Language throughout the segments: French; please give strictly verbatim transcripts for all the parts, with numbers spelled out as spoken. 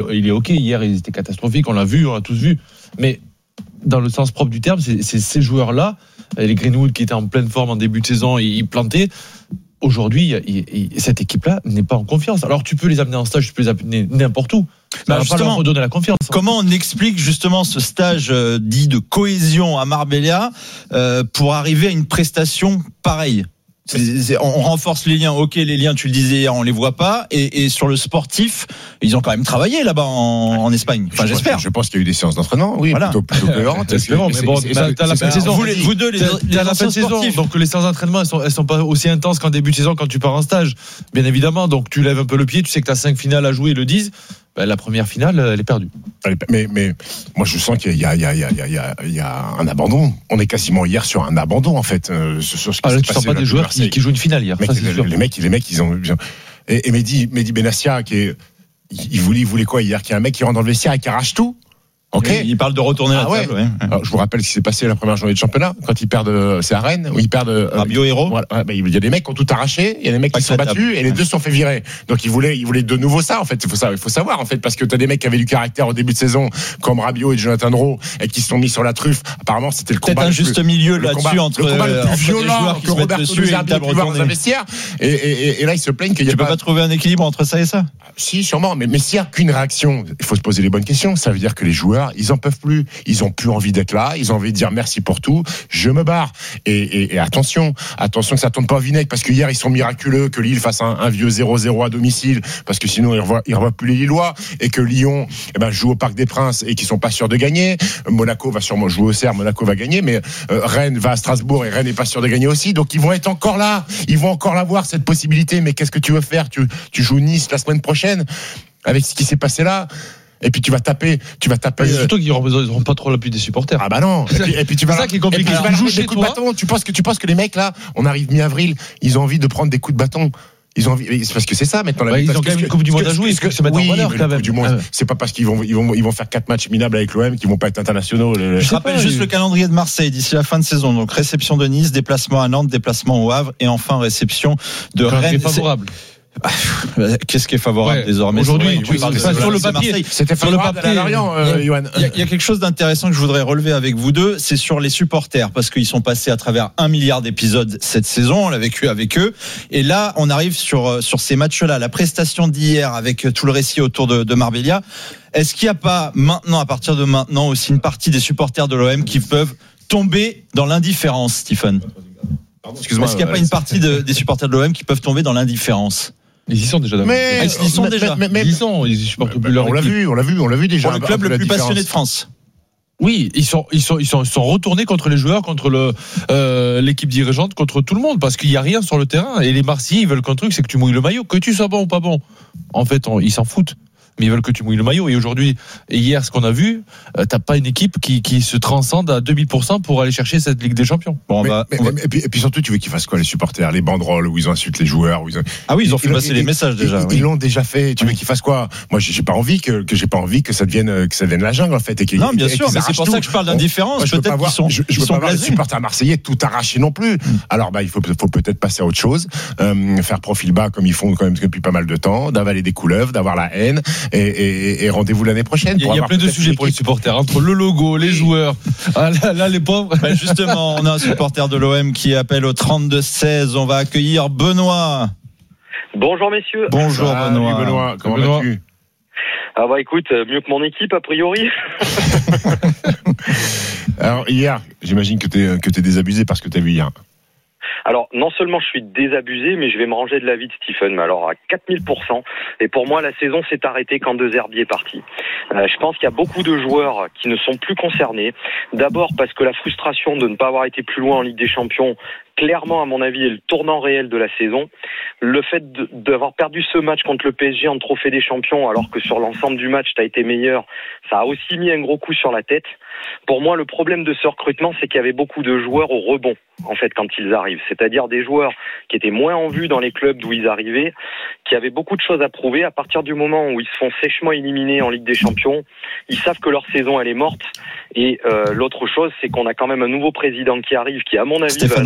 il est ok. Hier, ils étaient catastrophiques. On l'a vu, on l'a tous vu. Mais dans le sens propre du terme, c'est, c'est ces joueurs-là, les Greenwood qui étaient en pleine forme en début de saison, ils plantaient. Aujourd'hui, il, il, cette équipe-là n'est pas en confiance. Alors tu peux les amener en stage, tu peux les amener n'importe où. Ça bah, va pas leur redonner la confiance. Comment on explique justement ce stage euh, dit de cohésion à Marbella euh, pour arriver à une prestation pareille? C'est, c'est, on renforce les liens. Ok, les liens, tu le disais hier, on les voit pas. Et, et sur le sportif, ils ont quand même travaillé là-bas en, en Espagne. Enfin, je j'espère. Pense, je pense qu'il y a eu des séances d'entraînement, oui, voilà. plutôt, plutôt cohérentes. Mais bon, t'as la fin de saison. Vous, les, vous deux, les, les la fin de saison. Donc les séances d'entraînement, elles sont, elles sont pas aussi intenses qu'en début de saison quand tu pars en stage. Bien évidemment. Donc tu lèves un peu le pied. Tu sais que t'as cinq finales à jouer, ils le disent. Ben, la première finale, elle est perdue. Mais, mais moi, je sens qu'il y a, il y a, il y a, il y a, il y a un abandon. On est quasiment hier sur un abandon, en fait. Euh, sur ce qui ah, là, s'est tu sens pas des joueurs qui, qui jouent une finale hier. Mec, ça, c'est les, sûr. les mecs, les mecs, ils ont. Et, et Mehdi, Mehdi Benassia, qui est, il voulait, il voulait quoi hier? Qu'il y a un mec qui rentre dans le vestiaire et qui arrache tout. Ok. Il parle de retourner ah la ouais. table. Ouais. Alors, je vous rappelle ce qui s'est passé la première journée de championnat quand ils perdent, c'est à Rennes où ils perdent. Euh, Rabiot héros. Voilà, ouais, bah, il y a des mecs qui ont tout arraché, il y a des mecs Pas qui sont battus et les ouais. deux sont fait virer. Donc ils voulaient, ils voulaient de nouveau ça en fait. Il faut ça, il faut savoir en fait parce que t'as des mecs qui avaient du caractère au début de saison comme Rabiot et Jonathan Rowe et qui se sont mis sur la truffe. Apparemment c'était le Peut-être combat. un juste le, milieu le là-dessus combat, entre, le combat le plus entre violent qui que Roberto De Zerbi ait pu voir dans un vestiaire. Et, et, et, et là ils se plaignent qu'il y a tu pas. peux pas trouver un équilibre entre ça et ça. Si, sûrement, mais, mais s'il n'y a qu'une réaction, il faut se poser les bonnes questions. Ça veut dire que les joueurs, ils en peuvent plus. Ils ont plus envie d'être là. Ils ont envie de dire merci pour tout. Je me barre. Et, et, et attention, attention que ça tourne pas au vinaigre, parce que hier, ils sont miraculeux que Lille fasse un, un vieux zéro zéro à domicile, parce que sinon, ils revoient, ils revoient plus les Lillois, et que Lyon, eh ben, joue au Parc des Princes et qu'ils sont pas sûrs de gagner. Monaco va sûrement jouer au Cerf, Monaco va gagner, mais euh, Rennes va à Strasbourg et Rennes n'est pas sûr de gagner aussi. Donc, ils vont être encore là. Ils vont encore l'avoir, cette possibilité. Mais qu'est-ce que tu veux faire? Tu, tu joues Nice la semaine prochaine? Avec ce qui s'est passé là, et puis tu vas taper, tu vas taper. C'est surtout qu'ils n'auront pas trop l'appui des supporters. Ah bah non. Et puis, et puis tu vas. C'est ça qui est compliqué. Et puis tu vas jouer des coups de bâton. Tu penses que tu penses que les mecs là, on arrive mi-avril, ils ont envie de prendre des coups de bâton. Ils ont envie, c'est parce que c'est ça maintenant. Ouais, ils ont quand même une Coupe du Monde à jouer. Est-ce que se mettre en valeur quand même? Du monde, ah. C'est pas parce qu'ils vont, ils vont, ils vont faire quatre matchs minables avec l'O M qu'ils vont pas être internationaux. Je, Je rappelle pas, juste oui. le calendrier de Marseille d'ici la fin de saison. Donc réception de Nice, déplacement à Nantes, déplacement au Havre et enfin réception de quand Rennes. Favorable. Qu'est-ce qui est favorable ouais, désormais aujourd'hui oui, oui, oui, sur le papier, c'était sur le papier, Lorient, euh, Yoann. Il y, a, il y a quelque chose d'intéressant que je voudrais relever avec vous deux, c'est sur les supporters, parce qu'ils sont passés à travers un milliard d'épisodes cette saison, on l'a vécu avec eux, et là on arrive sur sur ces matchs-là, la prestation d'hier avec tout le récit autour de, de Marbella. Est-ce qu'il n'y a pas maintenant, à partir de maintenant, aussi une partie des supporters de l'O M qui peuvent tomber dans l'indifférence, Stephen? Pardon, excuse-moi. Est-ce qu'il n'y a pas une partie de, des supporters de l'O M qui peuvent tomber dans l'indifférence? Ils y sont déjà. Mais ah, ils y sont mais, déjà. Mais, mais, ils y sont. Ils supportent plus leur on l'a vu, on l'a vu, on l'a vu déjà. Pour le club le plus passionné de France. Oui, ils sont, ils sont, ils sont, ils sont retournés contre les joueurs, contre le, euh, l'équipe dirigeante, contre tout le monde, parce qu'il y a rien sur le terrain. Et les Marseillais, ils veulent qu'un truc, c'est que tu mouilles le maillot, que tu sois bon ou pas bon. En fait, on, ils s'en foutent. Mais ils veulent que tu mouilles le maillot. Et aujourd'hui, et hier, ce qu'on a vu, euh, t'as pas une équipe qui, qui se transcende à deux mille pour cent pour aller chercher cette Ligue des Champions. Bon, mais, bah, mais, va... mais, et, puis, et puis surtout, tu veux qu'ils fassent quoi, les supporters, les banderoles où ils insultent les joueurs, où ils ont... Ah oui, ils ont fait passer les messages déjà. Ils, oui. ils l'ont déjà fait. Tu veux qu'ils fassent quoi? Moi, j'ai, j'ai pas envie que, que j'ai pas envie que ça devienne que ça devienne la jungle en fait. Et non, bien et, sûr, et mais c'est pour tout. ça que je parle d'indifférence. Moi, peut-être qu'ils sont, je, je ils veux sont pas voir les blasés. supporters marseillais tout arracher non plus. Mm. Alors, bah, il faut, faut peut-être passer à autre chose, euh, faire profil bas comme ils font quand même depuis pas mal de temps, d'avaler des couleuvres, d'avoir la haine, et, et, et rendez-vous l'année prochaine. Il y a, il y a plein de sujets pour les supporters, entre le logo, les joueurs. Ah là, là, les pauvres. Ben justement, on a un supporter de l'O M qui appelle au trente-deux seize. On va accueillir Benoît. Bonjour messieurs. Bonjour ah, Benoît. Benoît. Comment Benoît. vas-tu? Ah bah écoute, mieux que mon équipe a priori. Alors hier, j'imagine que t'es que t'es désabusé parce que t'as vu hier. Alors, non seulement je suis désabusé, mais je vais me ranger de l'avis de Stephen, mais alors à quatre mille pour cent. Et pour moi, la saison s'est arrêtée quand De Zerbi est parti. Euh, je pense qu'il y a beaucoup de joueurs qui ne sont plus concernés. D'abord parce que la frustration de ne pas avoir été plus loin en Ligue des Champions, clairement, à mon avis, est le tournant réel de la saison. Le fait de, d'avoir perdu ce match contre le P S G en Trophée des Champions, alors que sur l'ensemble du match, tu as été meilleur, ça a aussi mis un gros coup sur la tête. Pour moi, le problème de ce recrutement, c'est qu'il y avait beaucoup de joueurs au rebond, en fait, quand ils arrivent. C'est-à-dire des joueurs qui étaient moins en vue dans les clubs d'où ils arrivaient, qui avaient beaucoup de choses à prouver. À partir du moment où ils se font sèchement éliminer en Ligue des Champions, ils savent que leur saison, elle est morte. Et euh, l'autre chose, c'est qu'on a quand même un nouveau président qui arrive, qui, à mon avis, Stéphane va Richard, une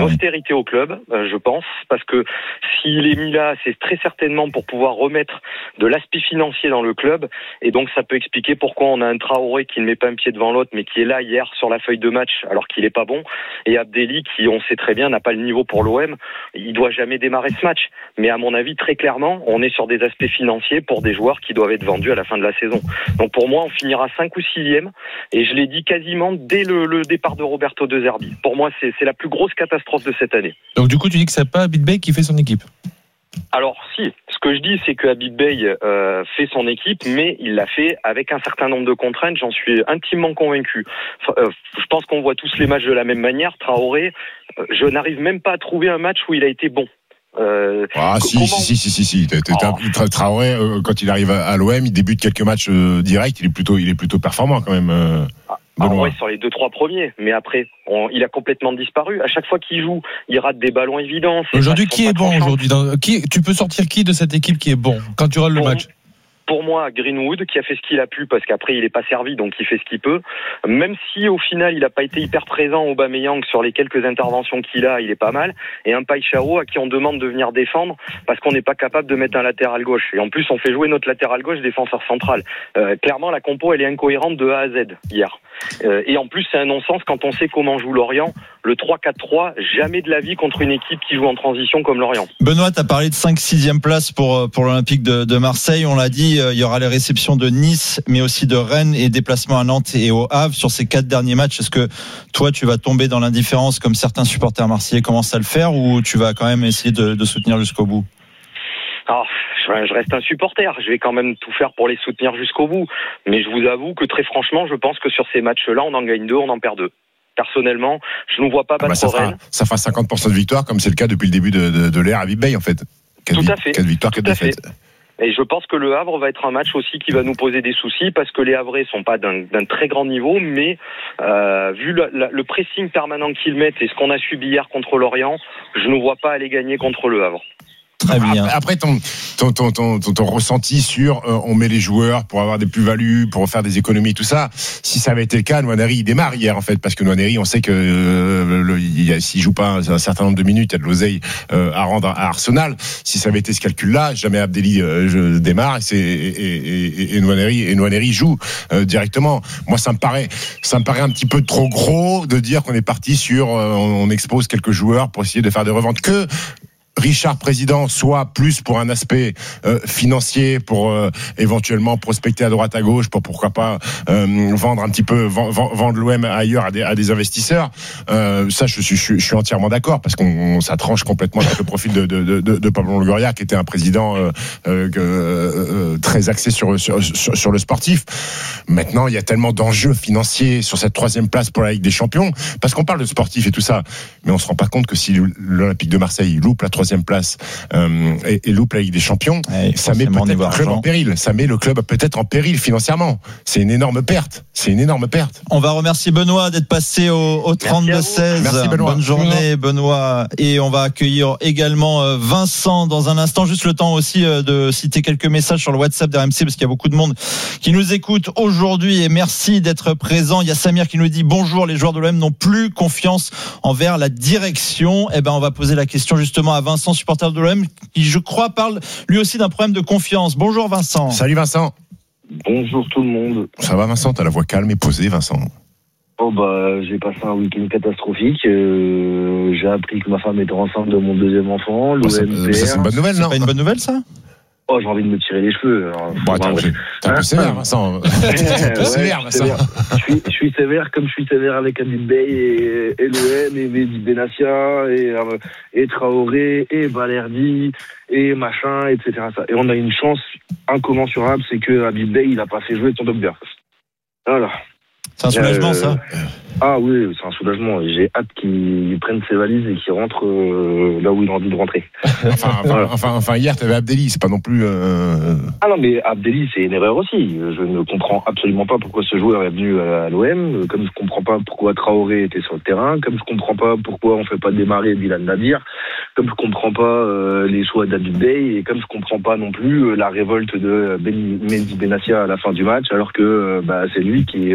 postérité au club, euh, je pense, parce que s'il est mis là, c'est très certainement pour pouvoir remettre de l'aspect financier dans le club, et donc ça peut expliquer pourquoi on a un Traoré qui ne met pas un pied devant l'autre, mais qui est là hier sur la feuille de match alors qu'il est pas bon, et Abdelli qui, on sait très bien, n'a pas le niveau pour l'O M, il doit jamais démarrer ce match. Mais à mon avis, très clairement, on est sur des aspects financiers pour des joueurs qui doivent être vendus à la fin de la saison. Donc pour moi, on finira cinq ou sixième, et je l'ai dit quasiment dès le, le départ de Roberto De Zerbi. Pour moi, c'est, c'est la plus grosse catastrophe de cette année. Donc du coup, tu dis que c'est pas Habib Beye qui fait son équipe? Alors si, ce que je dis, c'est que Habib Beye euh, fait son équipe, mais il l'a fait avec un certain nombre de contraintes, j'en suis intimement convaincu. Enfin, euh, je pense qu'on voit tous les matchs de la même manière. Traoré, euh, je n'arrive même pas à trouver un match où il a été bon. Euh, ah si, comment... si si si si si oh. Traoré euh, quand il arrive à l'O M, il débute quelques matchs euh, directs, il est plutôt il est plutôt performant quand même. Euh, ah, ouais, sur les deux trois premiers, mais après on, il a complètement disparu. À chaque fois qu'il joue, il rate des ballons évidents. Aujourd'hui, qui est bon aujourd'hui dans... qui tu peux sortir qui de cette équipe qui est bon quand tu regardes le bon. match? Pour moi, Greenwood, qui a fait ce qu'il a pu, parce qu'après, il n'est pas servi, donc il fait ce qu'il peut. Même si, au final, il n'a pas été hyper présent, Aubameyang, sur les quelques interventions qu'il a, il est pas mal. Et un Païchao, à qui on demande de venir défendre, parce qu'on n'est pas capable de mettre un latéral gauche. Et en plus, on fait jouer notre latéral gauche défenseur central. Euh, clairement, la compo, elle est incohérente de A à Z, hier. Euh, et en plus, c'est un non-sens quand on sait comment joue Lorient. Le trois quatre trois, jamais de la vie contre une équipe qui joue en transition comme Lorient. Benoît, tu as parlé de cinq sixième place pour, pour l'Olympique de, de Marseille. On l'a dit, il y aura les réceptions de Nice, mais aussi de Rennes et déplacements à Nantes et au Havre sur ces quatre derniers matchs. Est-ce que toi, tu vas tomber dans l'indifférence comme certains supporters marseillais commencent à le faire, ou tu vas quand même essayer de, de soutenir jusqu'au bout? Alors, je reste un supporter, je vais quand même tout faire pour les soutenir jusqu'au bout. Mais je vous avoue que très franchement, je pense que sur ces matchs-là, on en gagne deux, on en perd deux. Personnellement, je ne vois pas battre ah bah ça Rennes. Fera, ça fera cinquante pour cent de victoire, comme c'est le cas depuis le début de, de, de l'ère Habib Beye en fait. Tout à fait. quatre victoires, quatre défaites. Et je pense que le Havre va être un match aussi qui va nous poser des soucis, parce que les Havrais sont pas d'un, d'un très grand niveau, mais euh, vu le, la, le pressing permanent qu'ils mettent et ce qu'on a subi hier contre Lorient, je ne vois pas aller gagner contre le Havre. Très bien. Après, ton, ton, ton, ton, ton, ton ressenti sur euh, on met les joueurs pour avoir des plus-values, pour faire des économies, tout ça, si ça avait été le cas, Nwaneri il démarre hier en fait, parce que Nwaneri, on sait que euh, le, il, s'il joue pas un, un certain nombre de minutes, il y a de l'oseille euh, à rendre à Arsenal. Si ça avait été ce calcul-là, jamais Abdelli euh, je démarre et, c'est, et, et, et, et, Nwaneri, et Nwaneri joue euh, directement. Moi, ça me paraît, ça me paraît un petit peu trop gros de dire qu'on est parti sur, euh, on, on expose quelques joueurs pour essayer de faire des reventes. Que Richard président soit plus pour un aspect euh, financier, pour euh, éventuellement prospecter à droite à gauche, pour pourquoi pas euh, vendre un petit peu, vend, vendre l'O M ailleurs à des, à des investisseurs. Euh, ça, je suis, je, je suis entièrement d'accord, parce qu'on on, ça tranche complètement avec le profil de, de, de, de Pablo Longoria, qui était un président euh, euh, euh, très axé sur, sur, sur, sur le sportif. Maintenant, il y a tellement d'enjeux financiers sur cette troisième place pour la Ligue des Champions, parce qu'on parle de sportif et tout ça, mais on se rend pas compte que si l'Olympique de Marseille loupe la troisième place euh, et, et loupe la Ligue des Champions, ouais, ça met peut-être le club en péril. Ça met le club peut-être en péril financièrement. C'est une énorme perte. C'est une énorme perte. On va remercier Benoît d'être passé au, au trente-deux seize. Merci Benoît. Bonne journée Benoît. Et on va accueillir également Vincent dans un instant. Juste le temps aussi de citer quelques messages sur le WhatsApp d'R M C, parce qu'il y a beaucoup de monde qui nous écoute aujourd'hui, et merci d'être présent. Il y a Samir qui nous dit bonjour, les joueurs de l'O M n'ont plus confiance envers la direction. Eh ben, on va poser la question justement à Vincent, supporter de l'O M, qui je crois parle lui aussi d'un problème de confiance. Bonjour Vincent. Salut Vincent. Bonjour tout le monde. Ça va Vincent, t'as la voix calme et posée Vincent. Oh bah j'ai passé un week-end catastrophique. Euh, j'ai appris que ma femme était enceinte de mon deuxième enfant. L'O M ça, perd. ça, c'est une bonne nouvelle, non? C'est pas une bonne nouvelle ça? Oh, j'ai envie de me tirer les cheveux. Alors, bon, attends, t'es un peu sévère, Vincent. T'es un peu sévère, Vincent. Je suis, je suis sévère comme je suis sévère avec Habib Beye et, et l'O M et Mehdi Benassia et, euh, et Traoré et Balerdi et machin, et cetera. Et on a une chance incommensurable, c'est que Habib Beye, il a pas fait jouer son Dogber. Voilà. C'est un soulagement, euh, ça. Ah oui, c'est un soulagement. J'ai hâte qu'il prenne ses valises et qu'il rentre euh, là où il a envie de rentrer. Enfin, enfin, voilà. enfin, enfin hier, tu avais Abdelli, c'est pas non plus... Euh... Ah non, mais Abdelli, c'est une erreur aussi. Je ne comprends absolument pas pourquoi ce joueur est venu à l'O M, comme je comprends pas pourquoi Traoré était sur le terrain, comme je comprends pas pourquoi on fait pas démarrer Bilal Nadir, comme je comprends pas euh, les choix d'Habib Beye, et comme je comprends pas non plus euh, la révolte de Mehdi Benassia à la fin du match, alors que euh, bah, c'est lui qui est au cœur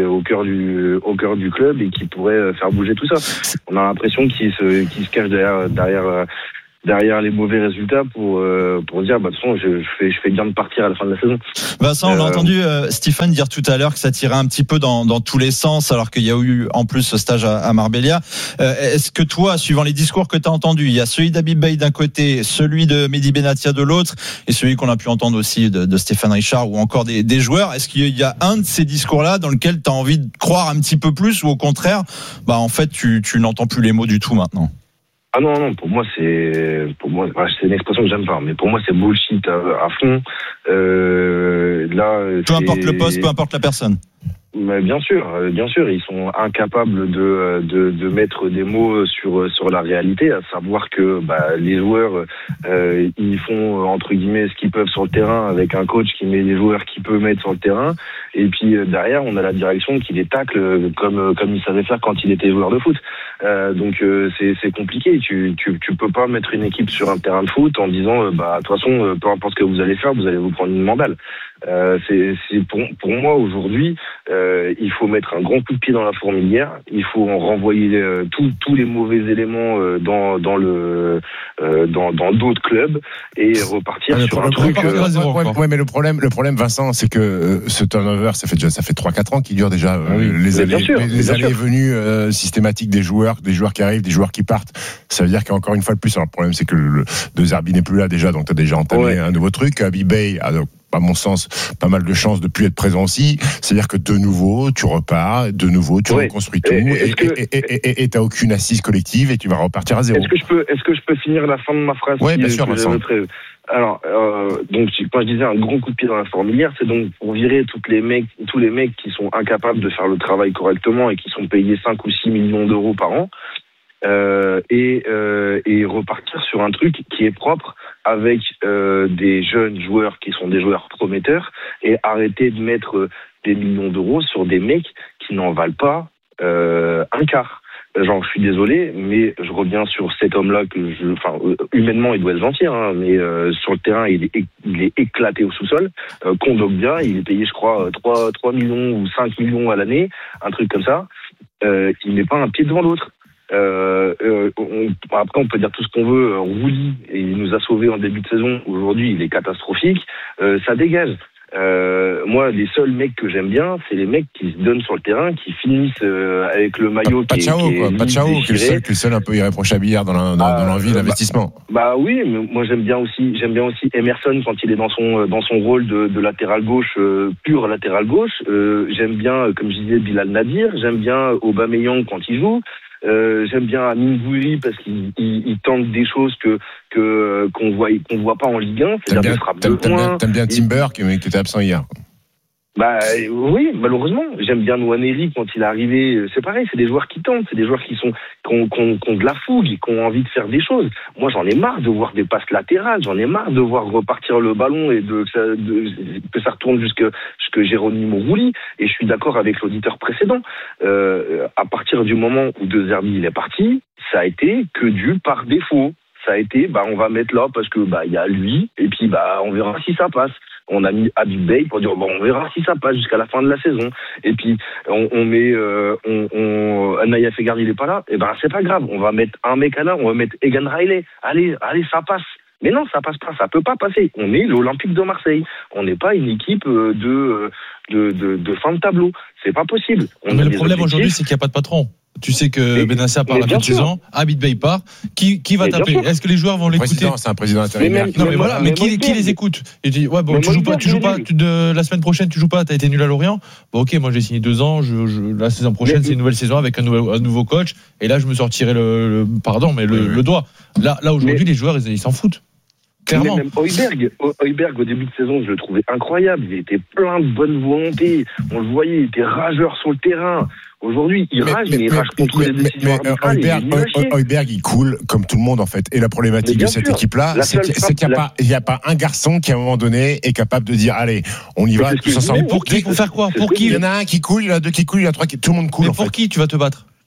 cœur du au cœur du club et qui pourrait faire bouger tout ça. On a l'impression qu'il se qu'il se cache derrière derrière derrière les mauvais résultats pour euh, pour dire bah de toute façon je, je fais je fais bien de partir à la fin de la saison. Vincent, on a euh, entendu euh, Stéphane dire tout à l'heure que ça tirait un petit peu dans dans tous les sens alors qu'il y a eu en plus ce stage à, à Marbella. Euh, est-ce que toi, suivant les discours que tu as entendus, il y a celui d'Habib Beye d'un côté, celui de Mehdi Benatia de l'autre et celui qu'on a pu entendre aussi de, de Stéphane Richard ou encore des, des joueurs, est-ce qu'il y a un de ces discours-là dans lequel tu as envie de croire un petit peu plus ou au contraire, bah en fait tu tu n'entends plus les mots du tout maintenant? Ah non non pour moi c'est pour moi c'est une expression que j'aime pas mais pour moi c'est bullshit à, à fond euh, là peu importe le poste, peu importe la personne. Mais bien sûr, bien sûr, ils sont incapables de, de de mettre des mots sur sur la réalité, à savoir que bah, les joueurs euh, ils font entre guillemets ce qu'ils peuvent sur le terrain avec un coach qui met les joueurs qu'il peut mettre sur le terrain, et puis derrière on a la direction qui les tacle comme comme il savait faire quand il était joueur de foot. Euh, donc euh, c'est c'est compliqué. Tu tu tu peux pas mettre une équipe sur un terrain de foot en disant bah de toute façon peu importe ce que vous allez faire, vous allez vous prendre une mandale. Euh, c'est c'est pour pour moi aujourd'hui. Euh, il faut mettre un grand coup de pied dans la fourmilière. Il faut en renvoyer euh, tous tous les mauvais éléments euh, dans dans le euh, dans dans d'autres clubs et repartir ah, sur le un problème, truc. ouais, Euh, ouais, ouais, ouais, mais le problème, le problème, Vincent, c'est que euh, ce turnover, ça fait déjà ça fait trois quatre ans qu'il dure déjà. Euh, oui. Les Mais bien allées, sûr, les, bien les sûr. allées et venues euh, systématiques des joueurs, des joueurs qui arrivent, des joueurs qui partent. Ça veut dire qu'encore une fois de plus, alors, le problème, c'est que le De Zerbi n'est plus là déjà, donc tu as déjà entamé Ouais. un nouveau truc. Habib Beye a donc, à mon sens, pas mal de chances de plus être présent aussi. C'est-à-dire que de nouveau, tu repars, de nouveau, tu Ouais. reconstruis tout, Et- et est-ce que- et- et- et- et t'as aucune assise collective, et tu vas repartir à zéro. Est-ce que je peux est-ce que je peux finir la fin de ma phrase? Ouais, si- bien que sûr, j'avais Vincent. prévu. Alors, euh, donc quand je disais un grand coup de pied dans la fourmilière, c'est donc pour virer toutes les mecs, tous les mecs qui sont incapables de faire le travail correctement et qui sont payés cinq ou six millions d'euros par an, euh, et, euh, et repartir sur un truc qui est propre avec euh, des jeunes joueurs qui sont des joueurs prometteurs et arrêter de mettre des millions d'euros sur des mecs qui n'en valent pas euh, un quart. Genre, je suis désolé, mais je reviens sur cet homme-là que je, enfin, euh, humainement, il doit être gentil, hein, mais euh, sur le terrain, il est, il est éclaté au sous-sol. Euh, Kondogbia, il est payé, je crois, trois, trois millions ou cinq millions à l'année, un truc comme ça. Euh, il met pas un pied devant l'autre. Euh, euh, on, après, on peut dire tout ce qu'on veut. Rouli, et il nous a sauvés en début de saison. Aujourd'hui, il est catastrophique. Euh, ça dégage. Euh, moi, les seuls mecs que j'aime bien, c'est les mecs qui se donnent sur le terrain, qui finissent euh, avec le maillot Pas qui de est, Chao, qui est quoi. Pas de Chao, qui est le déchiré. seul, qui est le seul un peu irréprochable hier dans la- dans- Ah, dans l'envie euh, d'investissement. Bah oui, mais moi j'aime bien aussi, j'aime bien aussi Emerson quand il est dans son dans son rôle de, de latéral gauche, euh, pur latéral gauche. Euh, j'aime bien, comme je disais, Bilal Nadir. J'aime bien Aubameyang quand il joue. Euh, j'aime bien Amine Gouiri parce qu'il il, il tente des choses que que qu'on voit qu'on voit pas en Ligue un. T'aimes C'est-à-dire bien, des frappes de t'aimes, t'aimes bien, loin. t'aimes bien Timber, qui, qui était absent hier. Bah oui, malheureusement, j'aime bien Nwaneri quand il est arrivé. C'est pareil, c'est des joueurs qui tentent, c'est des joueurs qui sont qui ont, qui ont, qui ont de la fougue, qui ont envie de faire des choses. Moi, j'en ai marre de voir des passes latérales, j'en ai marre de voir repartir le ballon et de que ça, de, que ça retourne jusque jusque Geronimo Rouli. Et je suis d'accord avec l'auditeur précédent. Euh, à partir du moment où De Zerbi il est parti, ça a été que dû par défaut. Ça a été, bah on va mettre là parce que bah il y a lui et puis bah on verra si ça passe. On a mis Habib Beye pour dire bon on verra si ça passe jusqu'à la fin de la saison. Et puis on, on met euh, on, on Naïef Egard il est pas là, et ben c'est pas grave, on va mettre un mec là, on va mettre Egan Riley. Allez, allez ça passe. Mais non, ça passe pas, ça peut pas passer. On est l'Olympique de Marseille. On n'est pas une équipe de de de, de fin de tableau. C'est pas possible. On mais a le des problème objectifs. aujourd'hui, c'est qu'il n'y a pas de patron. Tu sais que Mais- Benassia part mais à la bien fin de sûr. saison, Habib Beye part. Qui, qui va Mais bien taper? sûr. Est-ce que les joueurs vont l'écouter? Président, c'est un président intérimaire. Mais même- Non mais Mais voilà, moi- mais mais qui, moi, qui je les dis- écoute? Il dit ouais bon Mais tu moi, joues je pas, dis, tu joues mais pas, lui- tu- de, la semaine prochaine tu joues pas, t'as été nul à Lorient. Bon ok, moi j'ai signé deux ans, je, je- la saison prochaine Mais- c'est une nouvelle saison avec un, nouvel, un nouveau coach et là je me sortirai le, le pardon mais le, Oui, oui. le doigt. Là là aujourd'hui Mais- les joueurs ils ils s'en foutent. Mais Clairement. même Højbjerg, Højbjerg, au début de saison, je le trouvais incroyable. Il était plein de bonne volonté. On le voyait, il était rageur sur le terrain. Aujourd'hui, il rage, mais, il rage contre mais- les mais- décisions mais, euh, arbitrales. il est Højbjerg, nul à chier. Højbjerg, il coule comme tout le monde en fait. Et la problématique Mais bien de cette sûr. équipe-là, La c'est seule qu'il c'est qu'il n'y a, frappe- pas- il y a pas un garçon qui à un moment donné est capable de dire allez, on y Mais va c'est ce tous que je ensemble. disais, Pour qui? Pour faire quoi? C'est Pour ce que qui? Il y en a un qui coule, il y en a deux qui coulent, il y en a trois qui. Tout le monde coule Mais en pour fait. qui tu vas te battre?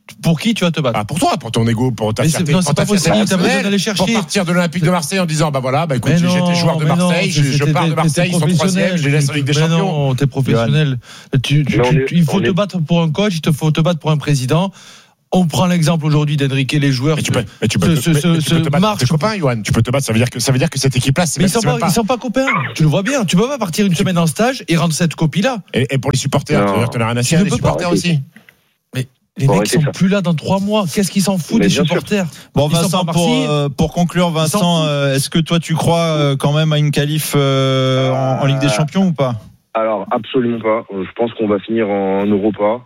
Pour qui tu vas te battre? Ah, pour toi, pour ton ego, pour ta Mais fierté, c'est- non, pour c'est ta pas possible, fierté t'as besoin personnelle, d'aller chercher. pour partir de l'Olympique de Marseille en disant bah voilà, bah écoute, Mais j'ai- non, j'étais joueur de mais non, Marseille, je, je t'es- pars de t'es- Marseille, t'es ils sont troisième, je les laisse en Ligue des Mais Champions. non, t'es professionnel. Tu, tu, Mais on tu- est- tu- il faut on te est- battre pour un coach, il te faut te battre pour un président. On prend l'exemple aujourd'hui d'Enrique, les joueurs. Mais tu peux, mais tu peux, ce- te- mais- ce- mais tu peux ce te battre marche- tes copains, Johan. Tu peux te battre. Ça veut dire que ça veut dire que cette équipe-là, c'est Mais même, ils sont c'est même pas, ils sont pas copains. Tu le vois bien. Tu peux pas partir une semaine en stage et rendre cette copie-là. Et, et pour les supporters, Non. tu veux dire, t'en as rien à Tu cirer, ne les peux pas supporters arrêter. aussi. Les Faut mecs arrêter sont ça. plus là dans trois mois. Qu'est-ce qu'ils s'en foutent Mais des bien sûr. supporters? Bon, Ils sont Vincent, pas pour, Marseillais. euh, pour conclure, Ils s'en Vincent, foutent. euh, est-ce que toi tu crois euh, quand même à une qualif euh, en, en Ligue des Champions ou pas? Alors, absolument pas. Euh, Je pense qu'on va finir en Europa.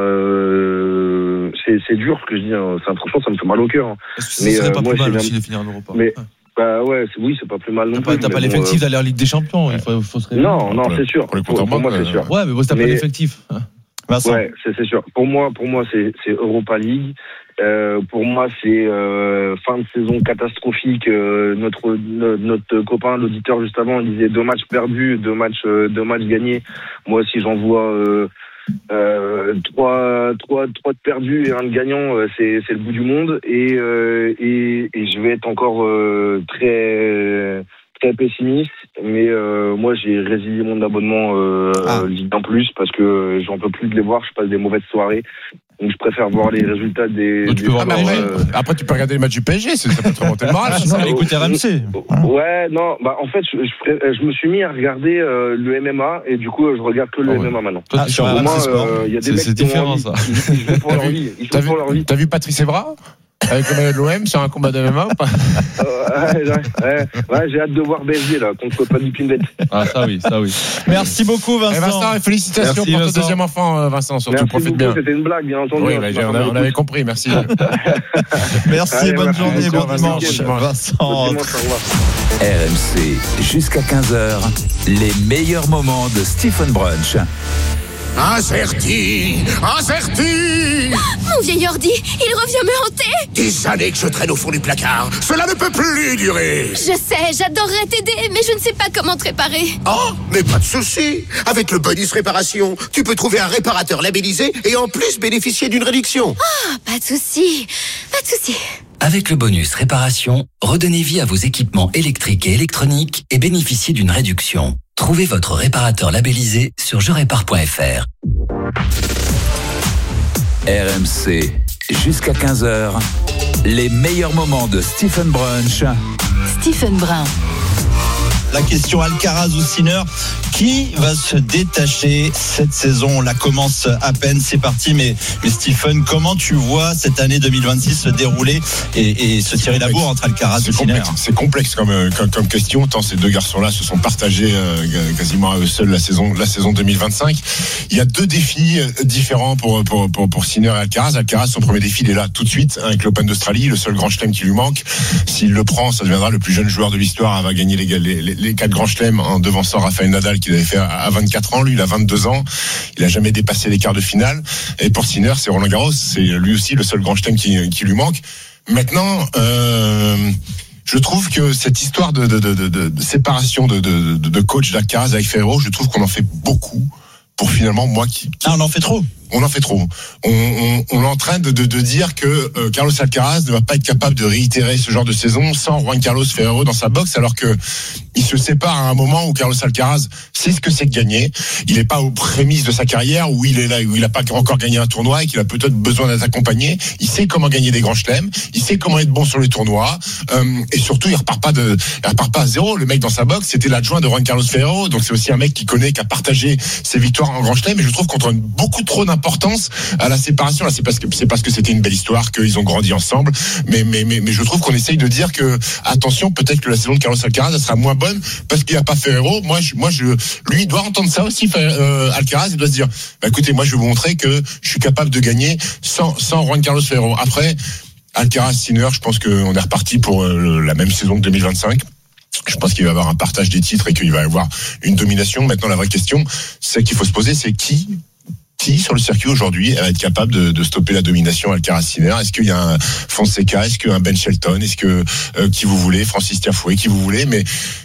Euh, c'est, c'est dur ce que je dis. Hein. C'est, franchement, ça me fait mal au cœur. Hein. Est-ce que Mais, ce serait euh, pas moi, plus mal j'ai aussi même- de finir en Europa? Mais- Bah ouais, c'est, oui, c'est pas plus mal non T'as plus. pas, t'as pas mais bon, l'effectif euh, d'aller en Ligue des Champions. Il faut, faut se réveiller. Non, non, Pour le- c'est sûr. pour les Pour, comptes en pour moi, banque, c'est euh, sûr. Ouais, mais bon, t'as pas Mais- l'effectif. Vincent. Ouais, c'est, c'est sûr. Pour moi, pour moi, c'est, c'est Europa League. Euh, pour moi, c'est euh, fin de saison catastrophique. Euh, notre no- notre copain, l'auditeur juste avant, il disait deux matchs perdus, deux matchs euh, deux matchs gagnés. Moi, si j'en vois euh, euh, trois trois trois de perdus et un de gagnant, euh, c'est c'est le bout du monde. Et euh, et, et je vais être encore euh, très très pessimiste, mais euh, moi j'ai résilié mon abonnement euh, Ah. Ligue un plus parce que j'en peux plus de les voir, je passe des mauvaises soirées. Donc je préfère voir les résultats des. Donc, tu des peux voir Ah, mais le après, euh, après, tu peux regarder les matchs du P S G, ça ça peut te remonter le moral. Ah, ça. ça, écoute R M C. Ouais, non, bah en fait, je, je, ferais- je me suis mis à regarder euh, le M M A et du coup, je regarde que le Ah ouais. M M A maintenant. Toi, Ah, t'es sur sur R M C Au moins, Sport. euh, il y a des C'est- mecs c'est qui ont différent, envie. ça. Ils, ils jouent pour T'as leur vu, vie. Ils t'as jouent vu, pour leur vie. t'as vu Patrice Evra avec le maillot de l'O M sur un combat de M M A ou pas? Euh, ouais, ouais, ouais, ouais, j'ai hâte de voir B S G là contre Paddy Pimbet. Ah, ça oui, ça oui. Merci beaucoup, Eh, Vincent. Vincent, félicitations Merci, pour ton Vincent. deuxième enfant, euh, Vincent. Surtout, Merci profite beaucoup, bien. c'était une blague, bien entendu. Oui, hein, bah, c'est pas on, comme a- on écoute. avait compris, merci. Merci, Allez, bonne merci, journée, bon Vincent. dimanche. Bon dimanche. Vincent. Bon dimanche, au revoir. R M C, jusqu'à quinze heures, les meilleurs moments de Stephen Brunch. Incerti, incerti. Mon vieil ordi, il revient me hanter. Des années que je traîne au fond du placard. Cela ne peut plus durer. Je sais, j'adorerais t'aider, mais je ne sais pas comment te réparer. Oh, mais pas de souci. Avec le bonus réparation, tu peux trouver un réparateur labellisé et en plus bénéficier d'une réduction. Ah, pas de souci, pas de souci. Avec le bonus réparation, redonnez vie à vos équipements électriques et électroniques et bénéficiez d'une réduction. Trouvez votre réparateur labellisé sur je répare point f r. R M C, jusqu'à quinze heures, les meilleurs moments de Stephen Brunch. Stephen Brun. La question Alcaraz ou Sinner, qui va se détacher cette saison? On la commence à peine, c'est parti. Mais, mais Stephen, comment tu vois cette année deux mille vingt-six se dérouler et, et se tirer la bourre entre Alcaraz C'est et Sinner? complexe, c'est complexe comme, euh, comme, comme question, tant ces deux garçons-là se sont partagés euh, quasiment à eux seuls la saison, la saison deux mille vingt-cinq. Il y a deux défis euh, différents pour, pour, pour, pour Sinner et Alcaraz. Alcaraz, son premier défi, il est là tout de suite avec l'Open d'Australie, le seul grand chelem qui lui manque. S'il le prend, ça deviendra le plus jeune joueur de l'histoire à avoir gagné les, les, les, les quatre grands chelems en devançant Rafael Nadal qu'il avait fait à vingt-quatre ans. Lui, il a vingt-deux ans. Il a jamais dépassé les quarts de finale. Et pour Sinner, c'est Roland Garros. C'est lui aussi le seul grand chelem qui, qui lui manque. Maintenant, euh, je trouve que cette histoire de, de, de, de, de séparation de, de, de coach d'Alcaraz avec Ferrero, je trouve qu'on en fait beaucoup pour finalement moi qui, qui... Ah, on en fait trop. On en fait trop. On, on, on est en train de, de, de dire que euh, Carlos Alcaraz ne va pas être capable de réitérer ce genre de saison sans Juan Carlos Ferrero dans sa boxe, alors que il se sépare à un moment où Carlos Alcaraz sait ce que c'est de gagner. Il n'est pas aux prémices de sa carrière où il est là, où il n'a pas encore gagné un tournoi et qu'il a peut-être besoin d'être accompagné. Il sait comment gagner des grands chelems. Il sait comment être bon sur les tournois. Euh, et surtout, il repart pas de, il repart pas à zéro. Le mec dans sa boxe, c'était l'adjoint de Juan Carlos Ferrero. Donc c'est aussi un mec qui connaît, qui a partagé ses victoires en grand chelem. Et je trouve qu'on donne beaucoup trop d'importance à la séparation. Là, c'est parce que c'est parce que c'était une belle histoire, qu'ils ont grandi ensemble. Mais mais mais mais je trouve qu'on essaye de dire que attention, peut-être que la saison de Carlos Alcaraz elle sera moins bonne parce qu'il n'y a pas Ferrero. Moi, je, moi, je, lui il doit entendre ça aussi. Euh, Alcaraz, il doit se dire, bah, écoutez, moi, je vais vous montrer que je suis capable de gagner sans sans Juan Carlos Ferrero. Après, Alcaraz, Sinner, je pense qu'on est reparti pour euh, la même saison que deux mille vingt-cinq. Je pense qu'il va y avoir un partage des titres et qu'il va y avoir une domination. Maintenant, la vraie question, c'est qu'il faut se poser, c'est qui Qui sur le circuit aujourd'hui va être capable de, de stopper la domination Alcaraz-Sinner? Est-ce qu'il y a un Fonseca? Est-ce qu'il y a un Ben Shelton? Est-ce que euh, qui vous voulez, Francis Tiafoe, qui vous voulez? Mais